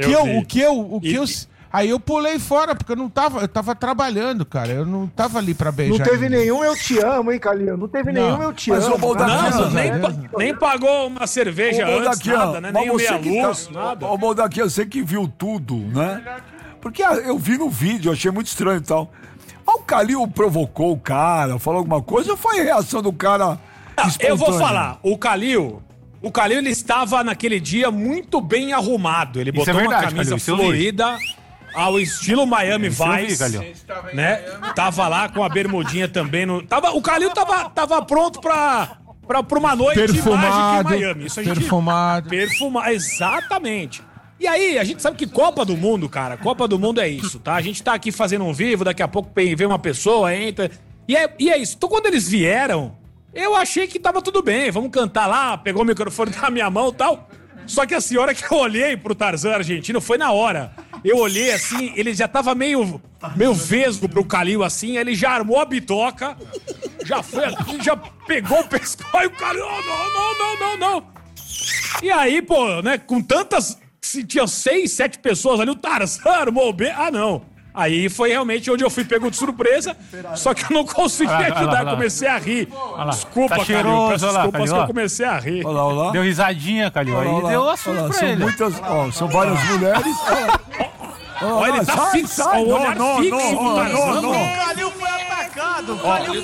S1: Aí eu pulei fora, porque eu tava trabalhando, cara. Eu não tava ali pra beijar.
S7: Não teve nenhum eu te amo, hein, Calil? Não teve nenhum eu te amo.
S6: Nem pagou uma cerveja antes, nada, né? Nem meia luz, nada.
S2: Ô, Moldaqui, eu sei que viu tudo, né? Porque eu vi no vídeo, achei muito estranho e tal. Mas o Calil provocou o cara, falou alguma coisa, ou foi a reação do cara espontânea?
S6: Eu vou falar, o Calil, ele estava naquele dia muito bem arrumado. Ele botou uma camisa florida ao estilo Miami Vice, né? Tava lá com a bermudinha também. O Calil tava pronto pra uma noite mágica em Miami. Isso
S1: perfumado.
S6: Exatamente. E aí, a gente sabe que Copa do Mundo, cara, Copa do Mundo é isso, tá? A gente tá aqui fazendo um vivo, daqui a pouco vem uma pessoa, entra. E é isso. Então, quando eles vieram, eu achei que tava tudo bem. Vamos cantar lá, pegou o microfone na minha mão e tal. Só que a senhora que eu olhei pro Tarzan argentino foi na hora. Eu olhei assim, ele já tava meio vesgo pro Calil assim, ele já armou a bitoca, já foi aqui, já pegou o pescoço e o Calil, não. E aí, pô, né, com tantas, se tinha 6, 7 pessoas ali, o Tarzan armou o não. Aí foi realmente onde eu fui pego de surpresa, só que eu não consegui ajudar, comecei a rir. Desculpa,
S3: tá cheiroso,
S6: Calil, desculpa, mas que eu comecei a rir.
S2: Olha lá.
S3: Deu risadinha, Calil, aí deu assunto pra ele.
S2: São várias mulheres.
S6: Olha, ele tá fixo, o olhar fixo.
S5: O Calil foi atacado.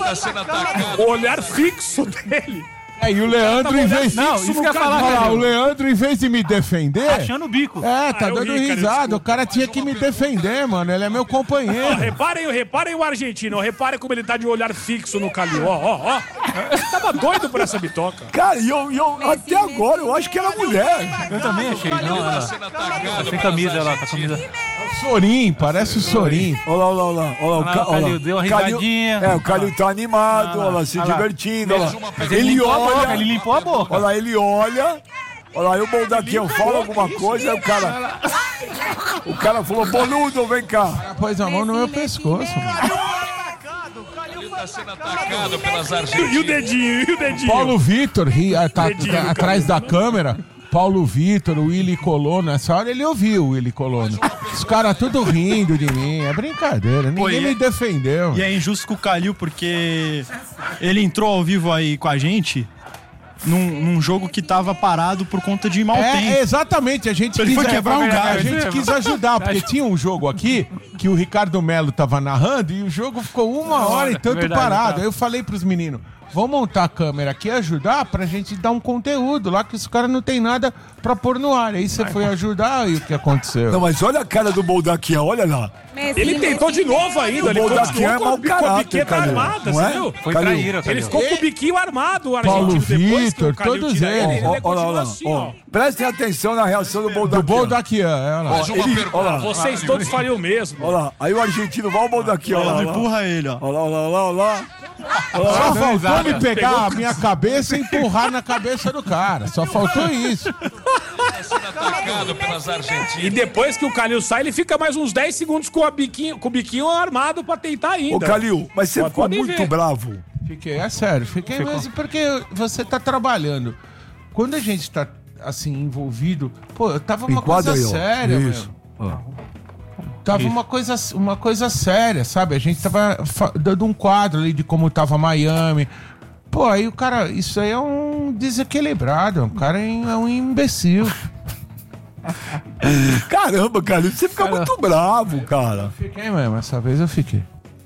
S6: O olhar fixo dele.
S1: E o Leandro, em vez
S3: o
S1: Leandro, em vez de me defender.
S3: Achando o bico.
S1: Tá dando risada. O cara tinha que me defender, mano. Ele é meu companheiro.
S6: Reparem o argentino. Reparem como ele tá de olhar fixo no Calil. Ó. Tava doido por essa bitoca.
S2: Cara, e eu até agora eu acho que era mulher.
S3: Eu também achei. Não, ela tá sem camisa, ela tá com camisa.
S1: Sorim, parece o Sorim.
S2: Olha lá.
S3: O Calil deu uma risadinha.
S2: O Calil tá animado, olha lá, se divertindo. Ele olha.
S3: Ele limpou a boca.
S2: Olha lá, ele olha. Olha lá, eu vou daqui, eu falo alguma coisa, aí o cara falou, boludo, vem cá.
S1: Pôs a mão no meu pescoço.
S8: Ele tá sendo atacado pelas argentinas.
S6: E o dedinho.
S1: Paulo Vitor, tá atrás da câmera. Paulo Vitor, o Willy Colono, nessa hora ele ouviu o Willy Colono. Os caras tudo rindo de mim, é brincadeira, ninguém me defendeu.
S5: E é injusto com o Calil, porque ele entrou ao vivo aí com a gente num jogo que tava parado por conta de mau tempo.
S1: Exatamente, a gente
S5: Ele foi quebrar um galho.
S1: A gente quis ajudar, porque tinha um jogo aqui que o Ricardo Melo tava narrando e o jogo ficou 1 hora e tanto parado. Aí eu falei pros meninos, vamos montar a câmera aqui e ajudar pra gente dar um conteúdo lá, que os caras não tem nada pra pôr no ar. Aí você foi ajudar e o que aconteceu?
S2: Não, mas olha a cara do Boldaquian, olha lá.
S6: Ele tentou de novo ainda.
S2: O Boldaquian é mau caráter, cara.
S6: Armada,
S2: não é?
S6: viu?
S3: Foi traíra,
S6: Ele ficou com o biquinho armado, o argentino.
S1: Paulo
S6: Depois que o
S1: Vitor,
S6: Calil
S1: todos
S6: tira
S1: eles.
S6: ele continua assim, ó.
S2: Prestem atenção na reação do Boldaquian.
S1: Do Boldaquian, olha lá.
S2: Olha lá.
S6: Vocês todos fariam o mesmo.
S2: Olha lá, aí o argentino vai o Boldaquian, olha lá.
S5: Empurra ele, ó.
S2: Olha lá.
S1: Só faltou me pegar a minha cabeça e empurrar na cabeça do cara. Só faltou isso.
S8: Está sendo atacado pelas argentinas.
S6: E depois que o Calil sai, ele fica mais uns 10 segundos com o biquinho armado pra tentar ainda.
S2: Ô, Calil, mas você ficou
S6: podem
S2: muito
S6: ver.
S2: bravo.
S1: Fiquei, é sério. Fiquei, mas porque você tá trabalhando. Quando a gente tá, assim, envolvido... Pô, tava uma
S2: Enquadra
S1: coisa
S2: aí, ó.
S1: séria,
S2: Isso.
S1: Tava uma coisa séria, sabe? A gente tava dando um quadro ali de como tava Miami. Pô, aí o cara... Isso aí é um desequilibrado. O cara é um imbecil.
S2: Caramba, Calil, você fica muito bravo, cara.
S1: Fiquei mesmo. Essa vez eu fiquei.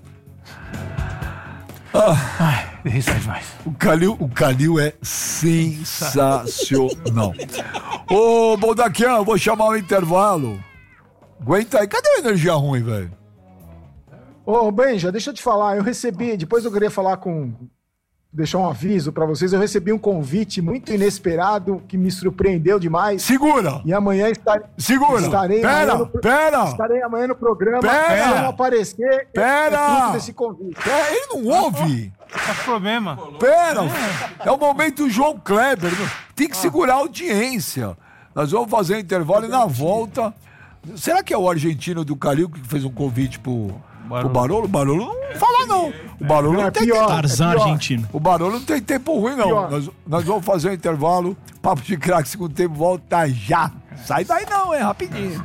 S3: Isso é demais.
S2: O Calil é sensacional. Ô, Boldaquian, eu vou chamar o intervalo. Aguenta aí. Cadê a energia ruim, velho?
S7: Ô, Benja, deixa eu te falar. Eu recebi, depois eu queria falar deixar um aviso pra vocês. Eu recebi um convite muito inesperado que me surpreendeu demais.
S2: Segura!
S7: E amanhã estarei estarei amanhã no programa.
S2: Pera!
S7: Se eu não aparecer,
S2: Pera!
S7: é fruto desse convite.
S2: Ele não ouve!
S3: Tá com problema.
S2: Pera! É o momento João Kleber. Tem que segurar a audiência. Nós vamos fazer um intervalo e na volta... Será que é o argentino do Calil que fez um convite pro Barolo? O Barolo não fala, não. O Barolo não tem tempo.
S5: Tarzan argentino.
S2: O Barolo não tem tempo ruim, não. Nós vamos fazer um intervalo. Papo de craque, segundo tempo, volta já. Sai daí não, rapidinho.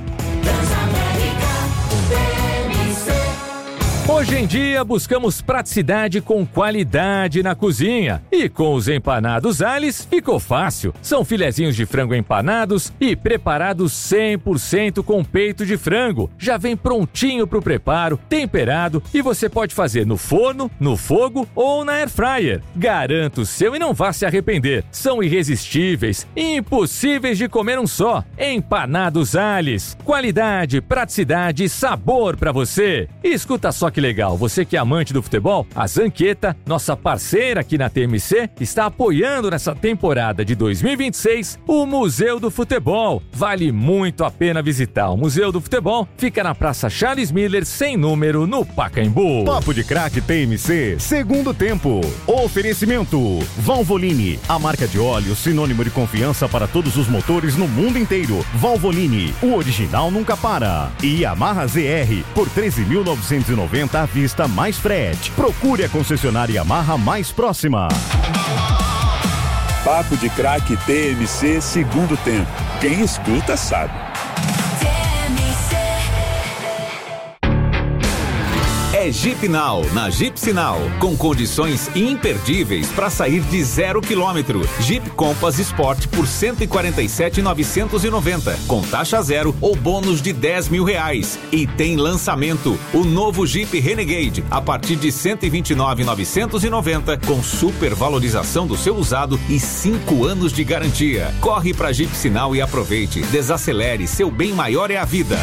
S9: Hoje em dia, buscamos praticidade com qualidade na cozinha. E com os empanados Allis, ficou fácil. São filezinhos de frango empanados e preparados 100% com peito de frango. Já vem prontinho pro preparo, temperado, e você pode fazer no forno, no fogo ou na air fryer. Garanta o seu e não vá se arrepender. São irresistíveis, impossíveis de comer um só. Empanados Allis. Qualidade, praticidade e sabor pra você. Escuta só que legal, você que é amante do futebol, a Zanqueta, nossa parceira aqui na TMC, está apoiando nessa temporada de 2026 o Museu do Futebol. Vale muito a pena visitar. O Museu do Futebol fica na Praça Charles Miller, sem número, no Pacaembu.
S10: Papo de Craque TMC, segundo tempo. Oferecimento Valvoline, a marca de óleo sinônimo de confiança para todos os motores no mundo inteiro. Valvoline, o original nunca para. E Yamaha ZR, por 13.990 à vista mais frete. Procure a concessionária Yamaha mais próxima.
S11: Papo de Craque TMC, segundo tempo. Quem escuta sabe.
S12: É Jeep Now, na Jeep Sinal, com condições imperdíveis para sair de 0 km. Jeep Compass Sport por R$ 147.990, com taxa zero ou bônus de R$10 mil. E tem lançamento, o novo Jeep Renegade, a partir de R$ 129.990, com super valorização do seu usado e 5 anos de garantia. Corre pra Jeep Sinal e aproveite. Desacelere, seu bem maior é a vida.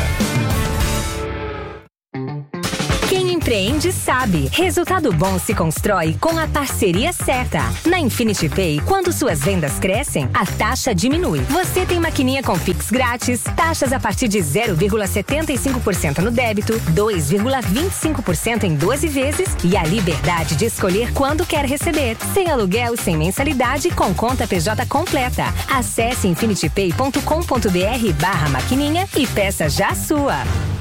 S13: Quem empreende sabe. Resultado bom se constrói com a parceria certa. Na Infinity Pay, quando suas vendas crescem, a taxa diminui. Você tem maquininha com Pix grátis, taxas a partir de 0,75% no débito, 2,25% em 12 vezes e a liberdade de escolher quando quer receber. Sem aluguel, sem mensalidade, com conta PJ completa. Acesse infinitypay.com.br/maquininha e peça já a sua.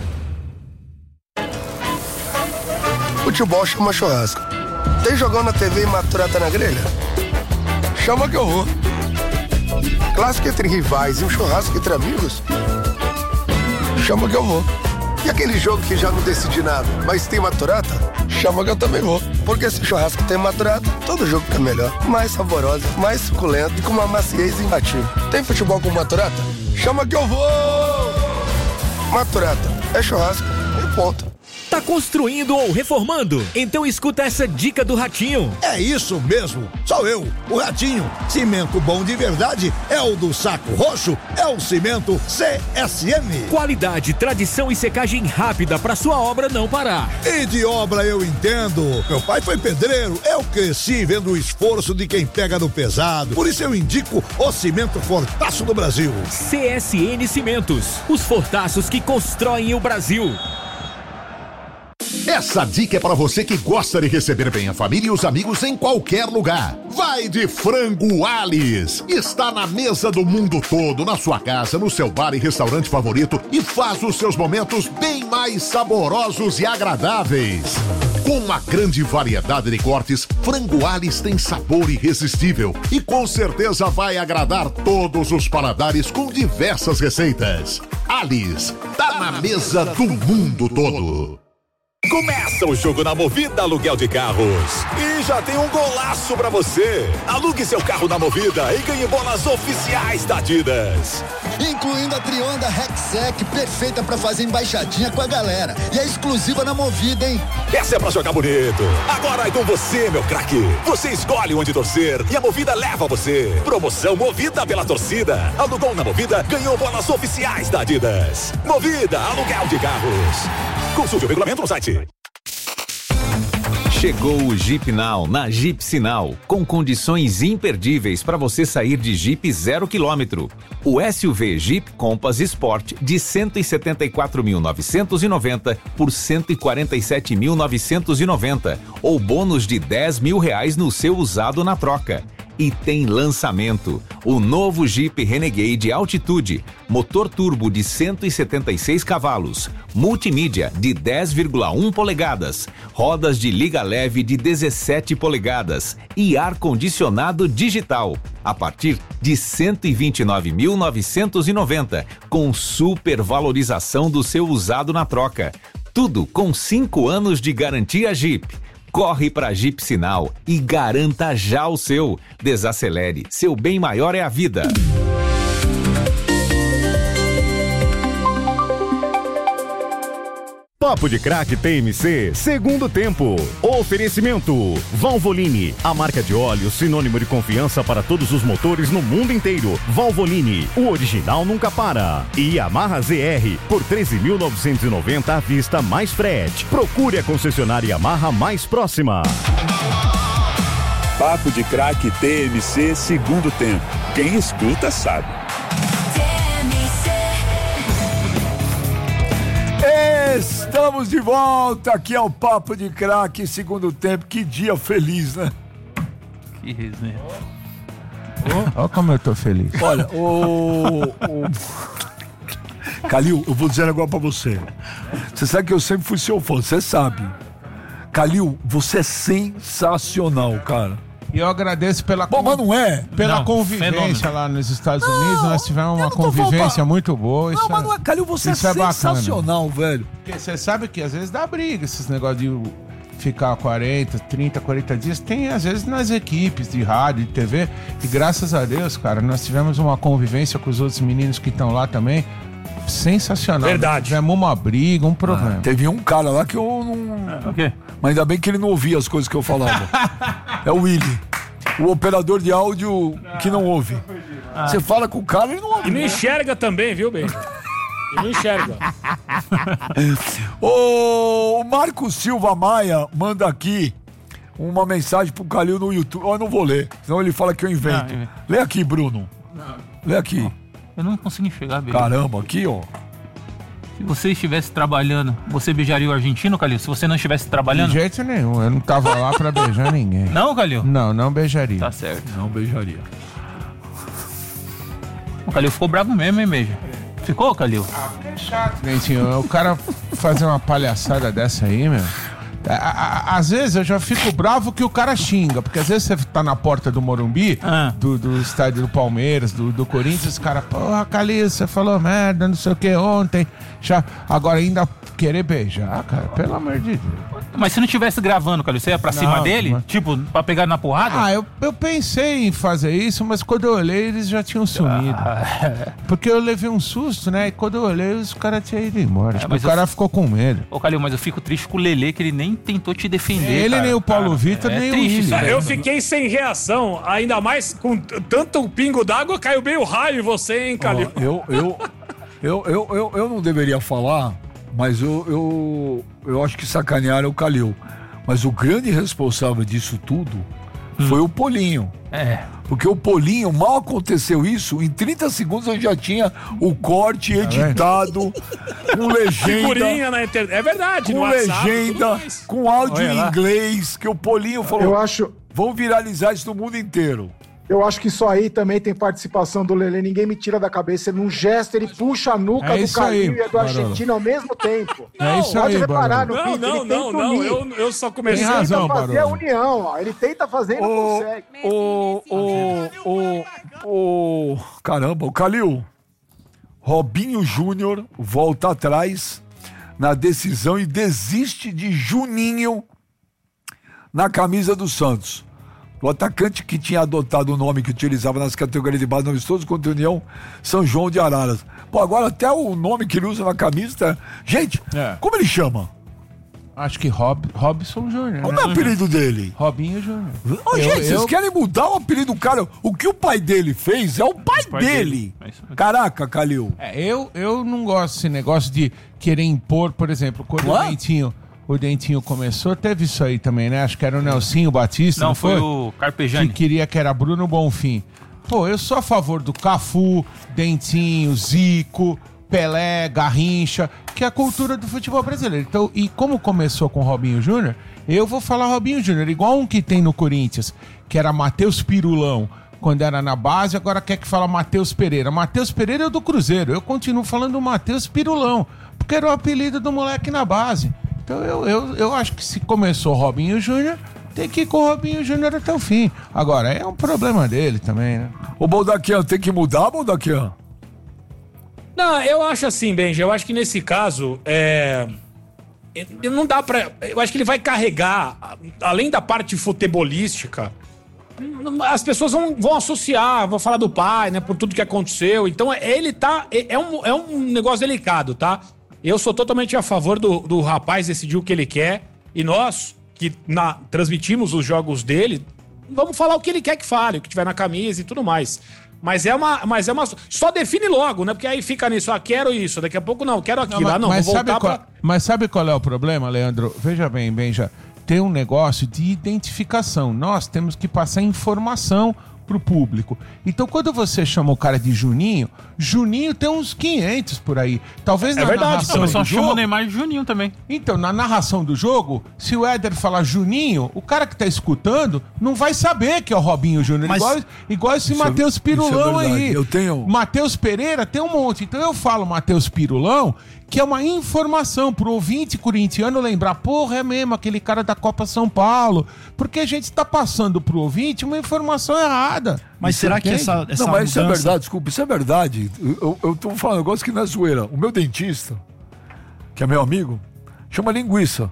S14: Futebol chama churrasco. Tem jogão na TV e maturata na grelha? Chama que eu vou. Clássico entre rivais e um churrasco entre amigos? Chama que eu vou. E aquele jogo que já não decidi nada, mas tem maturata? Chama que eu também vou. Porque se churrasco tem maturata, todo jogo fica melhor. Mais saboroso, mais suculento e com uma maciez imbatível. Tem futebol com maturata? Chama que eu vou! Maturata é churrasco e ponto.
S15: Tá construindo ou reformando? Então escuta essa dica do Ratinho.
S16: É isso mesmo, sou eu, o Ratinho. Cimento bom de verdade é o do Saco Roxo, é o cimento CSM.
S15: Qualidade, tradição e secagem rápida para sua obra não parar.
S16: E de obra eu entendo. Meu pai foi pedreiro, eu cresci vendo o esforço de quem pega no pesado. Por isso eu indico o cimento Fortaço do Brasil.
S15: CSN Cimentos, os fortaços que constroem o Brasil.
S17: Essa dica é para você que gosta de receber bem a família e os amigos em qualquer lugar. Vai de Frango Alice. Está na mesa do mundo todo, na sua casa, no seu bar e restaurante favorito e faz os seus momentos bem mais saborosos e agradáveis. Com uma grande variedade de cortes, Frango Alice tem sabor irresistível e com certeza vai agradar todos os paladares com diversas receitas. Alice, tá na mesa do mundo todo.
S10: Começa o jogo na Movida Aluguel de Carros. E já tem um golaço pra você. Alugue seu carro na Movida e ganhe bolas oficiais da Adidas.
S18: Incluindo a Trionda Rexec, perfeita pra fazer embaixadinha com a galera. E é exclusiva na Movida, hein?
S10: Essa é pra jogar bonito. Agora é com você, meu craque. Você escolhe onde torcer e a Movida leva você. Promoção Movida pela torcida. Alugou na Movida, ganhou bolas oficiais da Adidas. Movida Aluguel de Carros. Consulte o regulamento no site.
S12: Chegou o Jeep Now, na Jeep Sinal, com condições imperdíveis para você sair de Jeep 0 km. O SUV Jeep Compass Sport de R$ 174.990 por R$ 147.990, ou bônus de R$10 mil no seu usado na troca. E tem lançamento, o novo Jeep Renegade Altitude, motor turbo de 176 cavalos, multimídia de 10,1 polegadas, rodas de liga leve de 17 polegadas e ar-condicionado digital, a partir de R$ 129.990, com supervalorização do seu usado na troca. Tudo com 5 anos de garantia Jeep. Corre pra Jeep Sinal e garanta já o seu. Desacelere, seu bem maior é a vida.
S10: Papo de Craque TMC, segundo tempo. Oferecimento Valvoline, a marca de óleo sinônimo de confiança para todos os motores no mundo inteiro. Valvoline, o original nunca para. E Yamaha ZR, por R$ 13.990 à vista mais frete. Procure a concessionária Yamaha mais próxima.
S11: Papo de Craque TMC, segundo tempo. Quem escuta sabe.
S2: Estamos de volta aqui ao Papo de Craque, segundo tempo. Que dia feliz, né?
S3: Que resenha.
S1: Olha como eu tô feliz.
S2: Olha, Calil, eu vou dizer agora pra você. Você sabe que eu sempre fui seu fã, você sabe. Calil, você é sensacional, cara.
S1: E eu agradeço pela,
S2: mas não é.
S1: Pela convivência lá nos Estados Unidos. Nós tivemos uma convivência muito boa.
S2: Não, mas não é, Calil, você é sensacional, velho.
S1: Porque você sabe que às vezes dá briga esses negócios de ficar 40 dias. Tem às vezes nas equipes de rádio, de TV. E graças a Deus, cara, nós tivemos uma convivência com os outros meninos que estão lá também. Sensacional.
S6: Verdade.
S1: Tivemos uma briga, um problema.
S2: Teve um cara lá que eu não...
S3: O quê?
S2: Mas ainda bem que ele não ouvia as coisas que eu falava. É o Willy. O operador de áudio que não ouve. Você fala com o cara, ele não ouve.
S6: E não enxerga também, viu, bem? E não enxerga.
S2: O Marco Silva Maia manda aqui uma mensagem pro Calil no YouTube. Eu não vou ler, senão ele fala que eu invento. Lê aqui, Bruno. Lê aqui.
S3: Eu não consigo enxergar bem.
S2: Caramba, aqui, ó.
S3: Se você estivesse trabalhando, você beijaria o argentino, Calil? Se você não estivesse trabalhando?
S1: De jeito nenhum, eu não tava lá pra beijar ninguém.
S3: Não, Calil?
S1: Não beijaria.
S3: Tá certo.
S2: Não beijaria.
S3: O Calil ficou bravo mesmo, hein, Beija? Ficou, Calil?
S1: É chato, Dentinho. O cara fazer uma palhaçada dessa aí, meu... Às vezes eu já fico bravo que o cara xinga, porque às vezes você tá na porta do Morumbi, do estádio do Palmeiras, do Corinthians, o cara, porra, Calil, você falou merda, não sei o que ontem, agora ainda querer beijar, cara, pelo amor de Deus.
S3: Mas se não tivesse gravando, Calil, você ia pra cima dele? Tipo, pra pegar na porrada?
S1: Eu pensei em fazer isso, mas quando eu olhei, eles já tinham sumido. Porque eu levei um susto, né? E quando eu olhei, os caras tinham ido embora. O cara ficou com medo.
S3: Ô, Calil, mas eu fico triste com o Lelê, que ele nem tentou te defender.
S1: Ele, nem o Paulo Vitor, nem o Willi.
S6: Eu fiquei sem reação, ainda mais com tanto pingo d'água, caiu bem o raio em você, hein, Calil?
S2: Eu não deveria falar, mas eu acho que sacanearam o Calil. Mas o grande responsável disso tudo foi o Polinho. Porque o Polinho, mal aconteceu isso, em 30 segundos eu já tinha o corte editado, com legenda.
S6: Figurinha na internet. É verdade,
S2: com
S6: WhatsApp,
S2: legenda, com áudio em inglês, que o Polinho falou.
S7: Eu acho.
S2: Vão viralizar isso no mundo inteiro.
S7: Eu acho que isso aí também tem participação do Lelê, ninguém me tira da cabeça. Num gesto, ele puxa a nuca do Calil e do argentino ao mesmo tempo.
S1: É isso aí,
S7: reparar no
S6: vídeo, eu só comecei
S7: a fazer a união, ó. Ele tenta fazer e não consegue.
S2: Caramba, o Calil. Robinho Júnior volta atrás na decisão e desiste de Juninho na camisa do Santos. O atacante que tinha adotado o nome que utilizava nas categorias de base no amistoso contra a União São João de Araras. Pô, agora até o nome que ele usa na camisa tá... Gente, como ele chama?
S1: Acho que Robson Júnior.
S2: Qual é o apelido dele?
S1: Robinho Júnior.
S2: Gente, vocês querem mudar o apelido do cara? O que o pai dele fez é o pai dele. Caraca, Calil.
S1: Eu não gosto desse negócio de querer impor, por exemplo, quando o Dentinho começou, teve isso aí também, né? Acho que era o Nelsinho Batista,
S3: não foi? O Carpegiani.
S1: Que queria que era Bruno Bonfim. Pô, eu sou a favor do Cafu, Dentinho, Zico, Pelé, Garrincha, que é a cultura do futebol brasileiro. Então, e como começou com o Robinho Júnior, eu vou falar Robinho Júnior, igual um que tem no Corinthians, que era Matheus Pirulão, quando era na base, agora quer que fala Matheus Pereira. Matheus Pereira é o do Cruzeiro, eu continuo falando Matheus Pirulão, porque era o apelido do moleque na base. Então eu acho que se começou Robinho Júnior, tem que ir com o Robinho Júnior até o fim. Agora, é um problema dele também, né?
S2: Ô, Baldaquian, tem que mudar, Baldaquian?
S6: Não, eu acho assim, Benja, eu acho que nesse caso, não dá pra... Eu acho que ele vai carregar, além da parte futebolística, as pessoas vão associar, vão falar do pai, né, por tudo que aconteceu. Então, ele tá... É um negócio delicado, tá? Eu sou totalmente a favor do rapaz decidir o que ele quer. E nós, que transmitimos os jogos dele, vamos falar o que ele quer que fale, o que tiver na camisa e tudo mais. Mas é uma... Só define logo, né? Porque aí fica nisso, quero isso, daqui a pouco não, quero aquilo.
S1: Mas sabe qual é o problema, Leandro? Veja bem, Benja, tem um negócio de identificação. Nós temos que passar informação pro público. Então, quando você chama o cara de Juninho tem uns 500 por aí. Talvez na narração do jogo...
S3: chama o Neymar de Juninho também.
S1: Então, na narração do jogo, se o Éder falar Juninho, o cara que tá escutando não vai saber que é o Robinho Júnior. Igual esse Matheus Pirulão aí.
S2: Eu tenho...
S1: Matheus Pereira tem um monte. Então, eu falo Matheus Pirulão, que é uma informação pro ouvinte corintiano lembrar, porra, é mesmo, aquele cara da Copa São Paulo, porque a gente tá passando pro ouvinte uma informação errada.
S5: Mas será que essa
S2: Não, mas
S5: mudança...
S2: isso é verdade, desculpa, isso é verdade. Eu tô falando um negócio que não é zoeira. O meu dentista, que é meu amigo, chama linguiça.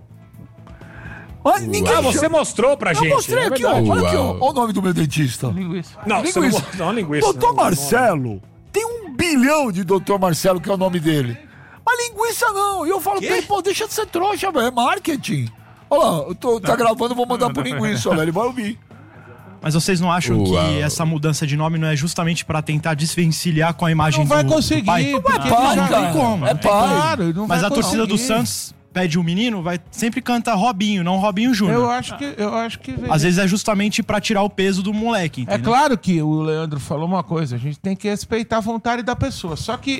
S2: Mas ninguém
S6: você mostrou pra gente.
S2: Eu mostrei aqui, ó. Olha aqui, ó. Olha o nome do meu dentista.
S3: Linguiça.
S6: Não,
S2: linguiça.
S6: você não mostrou uma linguiça.
S2: Doutor Marcelo. Tem 1 bilhão de Doutor Marcelo, que é o nome dele. Mas linguiça não. E eu falo pra ele, pô, deixa de ser trouxa, velho. É marketing. Olha lá, tá gravando, vou mandar pro linguiça, olha, ele vai ouvir.
S5: Mas vocês não acham que essa mudança de nome não é justamente pra tentar desvencilhar com a imagem
S1: Não vai
S5: do
S1: conseguir,
S5: pai?
S1: porque
S5: Não tem como.
S2: É pai.
S1: Claro, não
S5: Mas
S1: vai
S5: a torcida do
S1: conseguir.
S5: Santos pede um menino, vai sempre cantar Robinho, não Robinho Júnior.
S1: Eu acho que
S5: Às vezes é justamente pra tirar o peso do moleque,
S1: É
S5: entendeu?
S1: claro que o Leandro falou uma coisa, a gente tem que respeitar a vontade da pessoa. Só que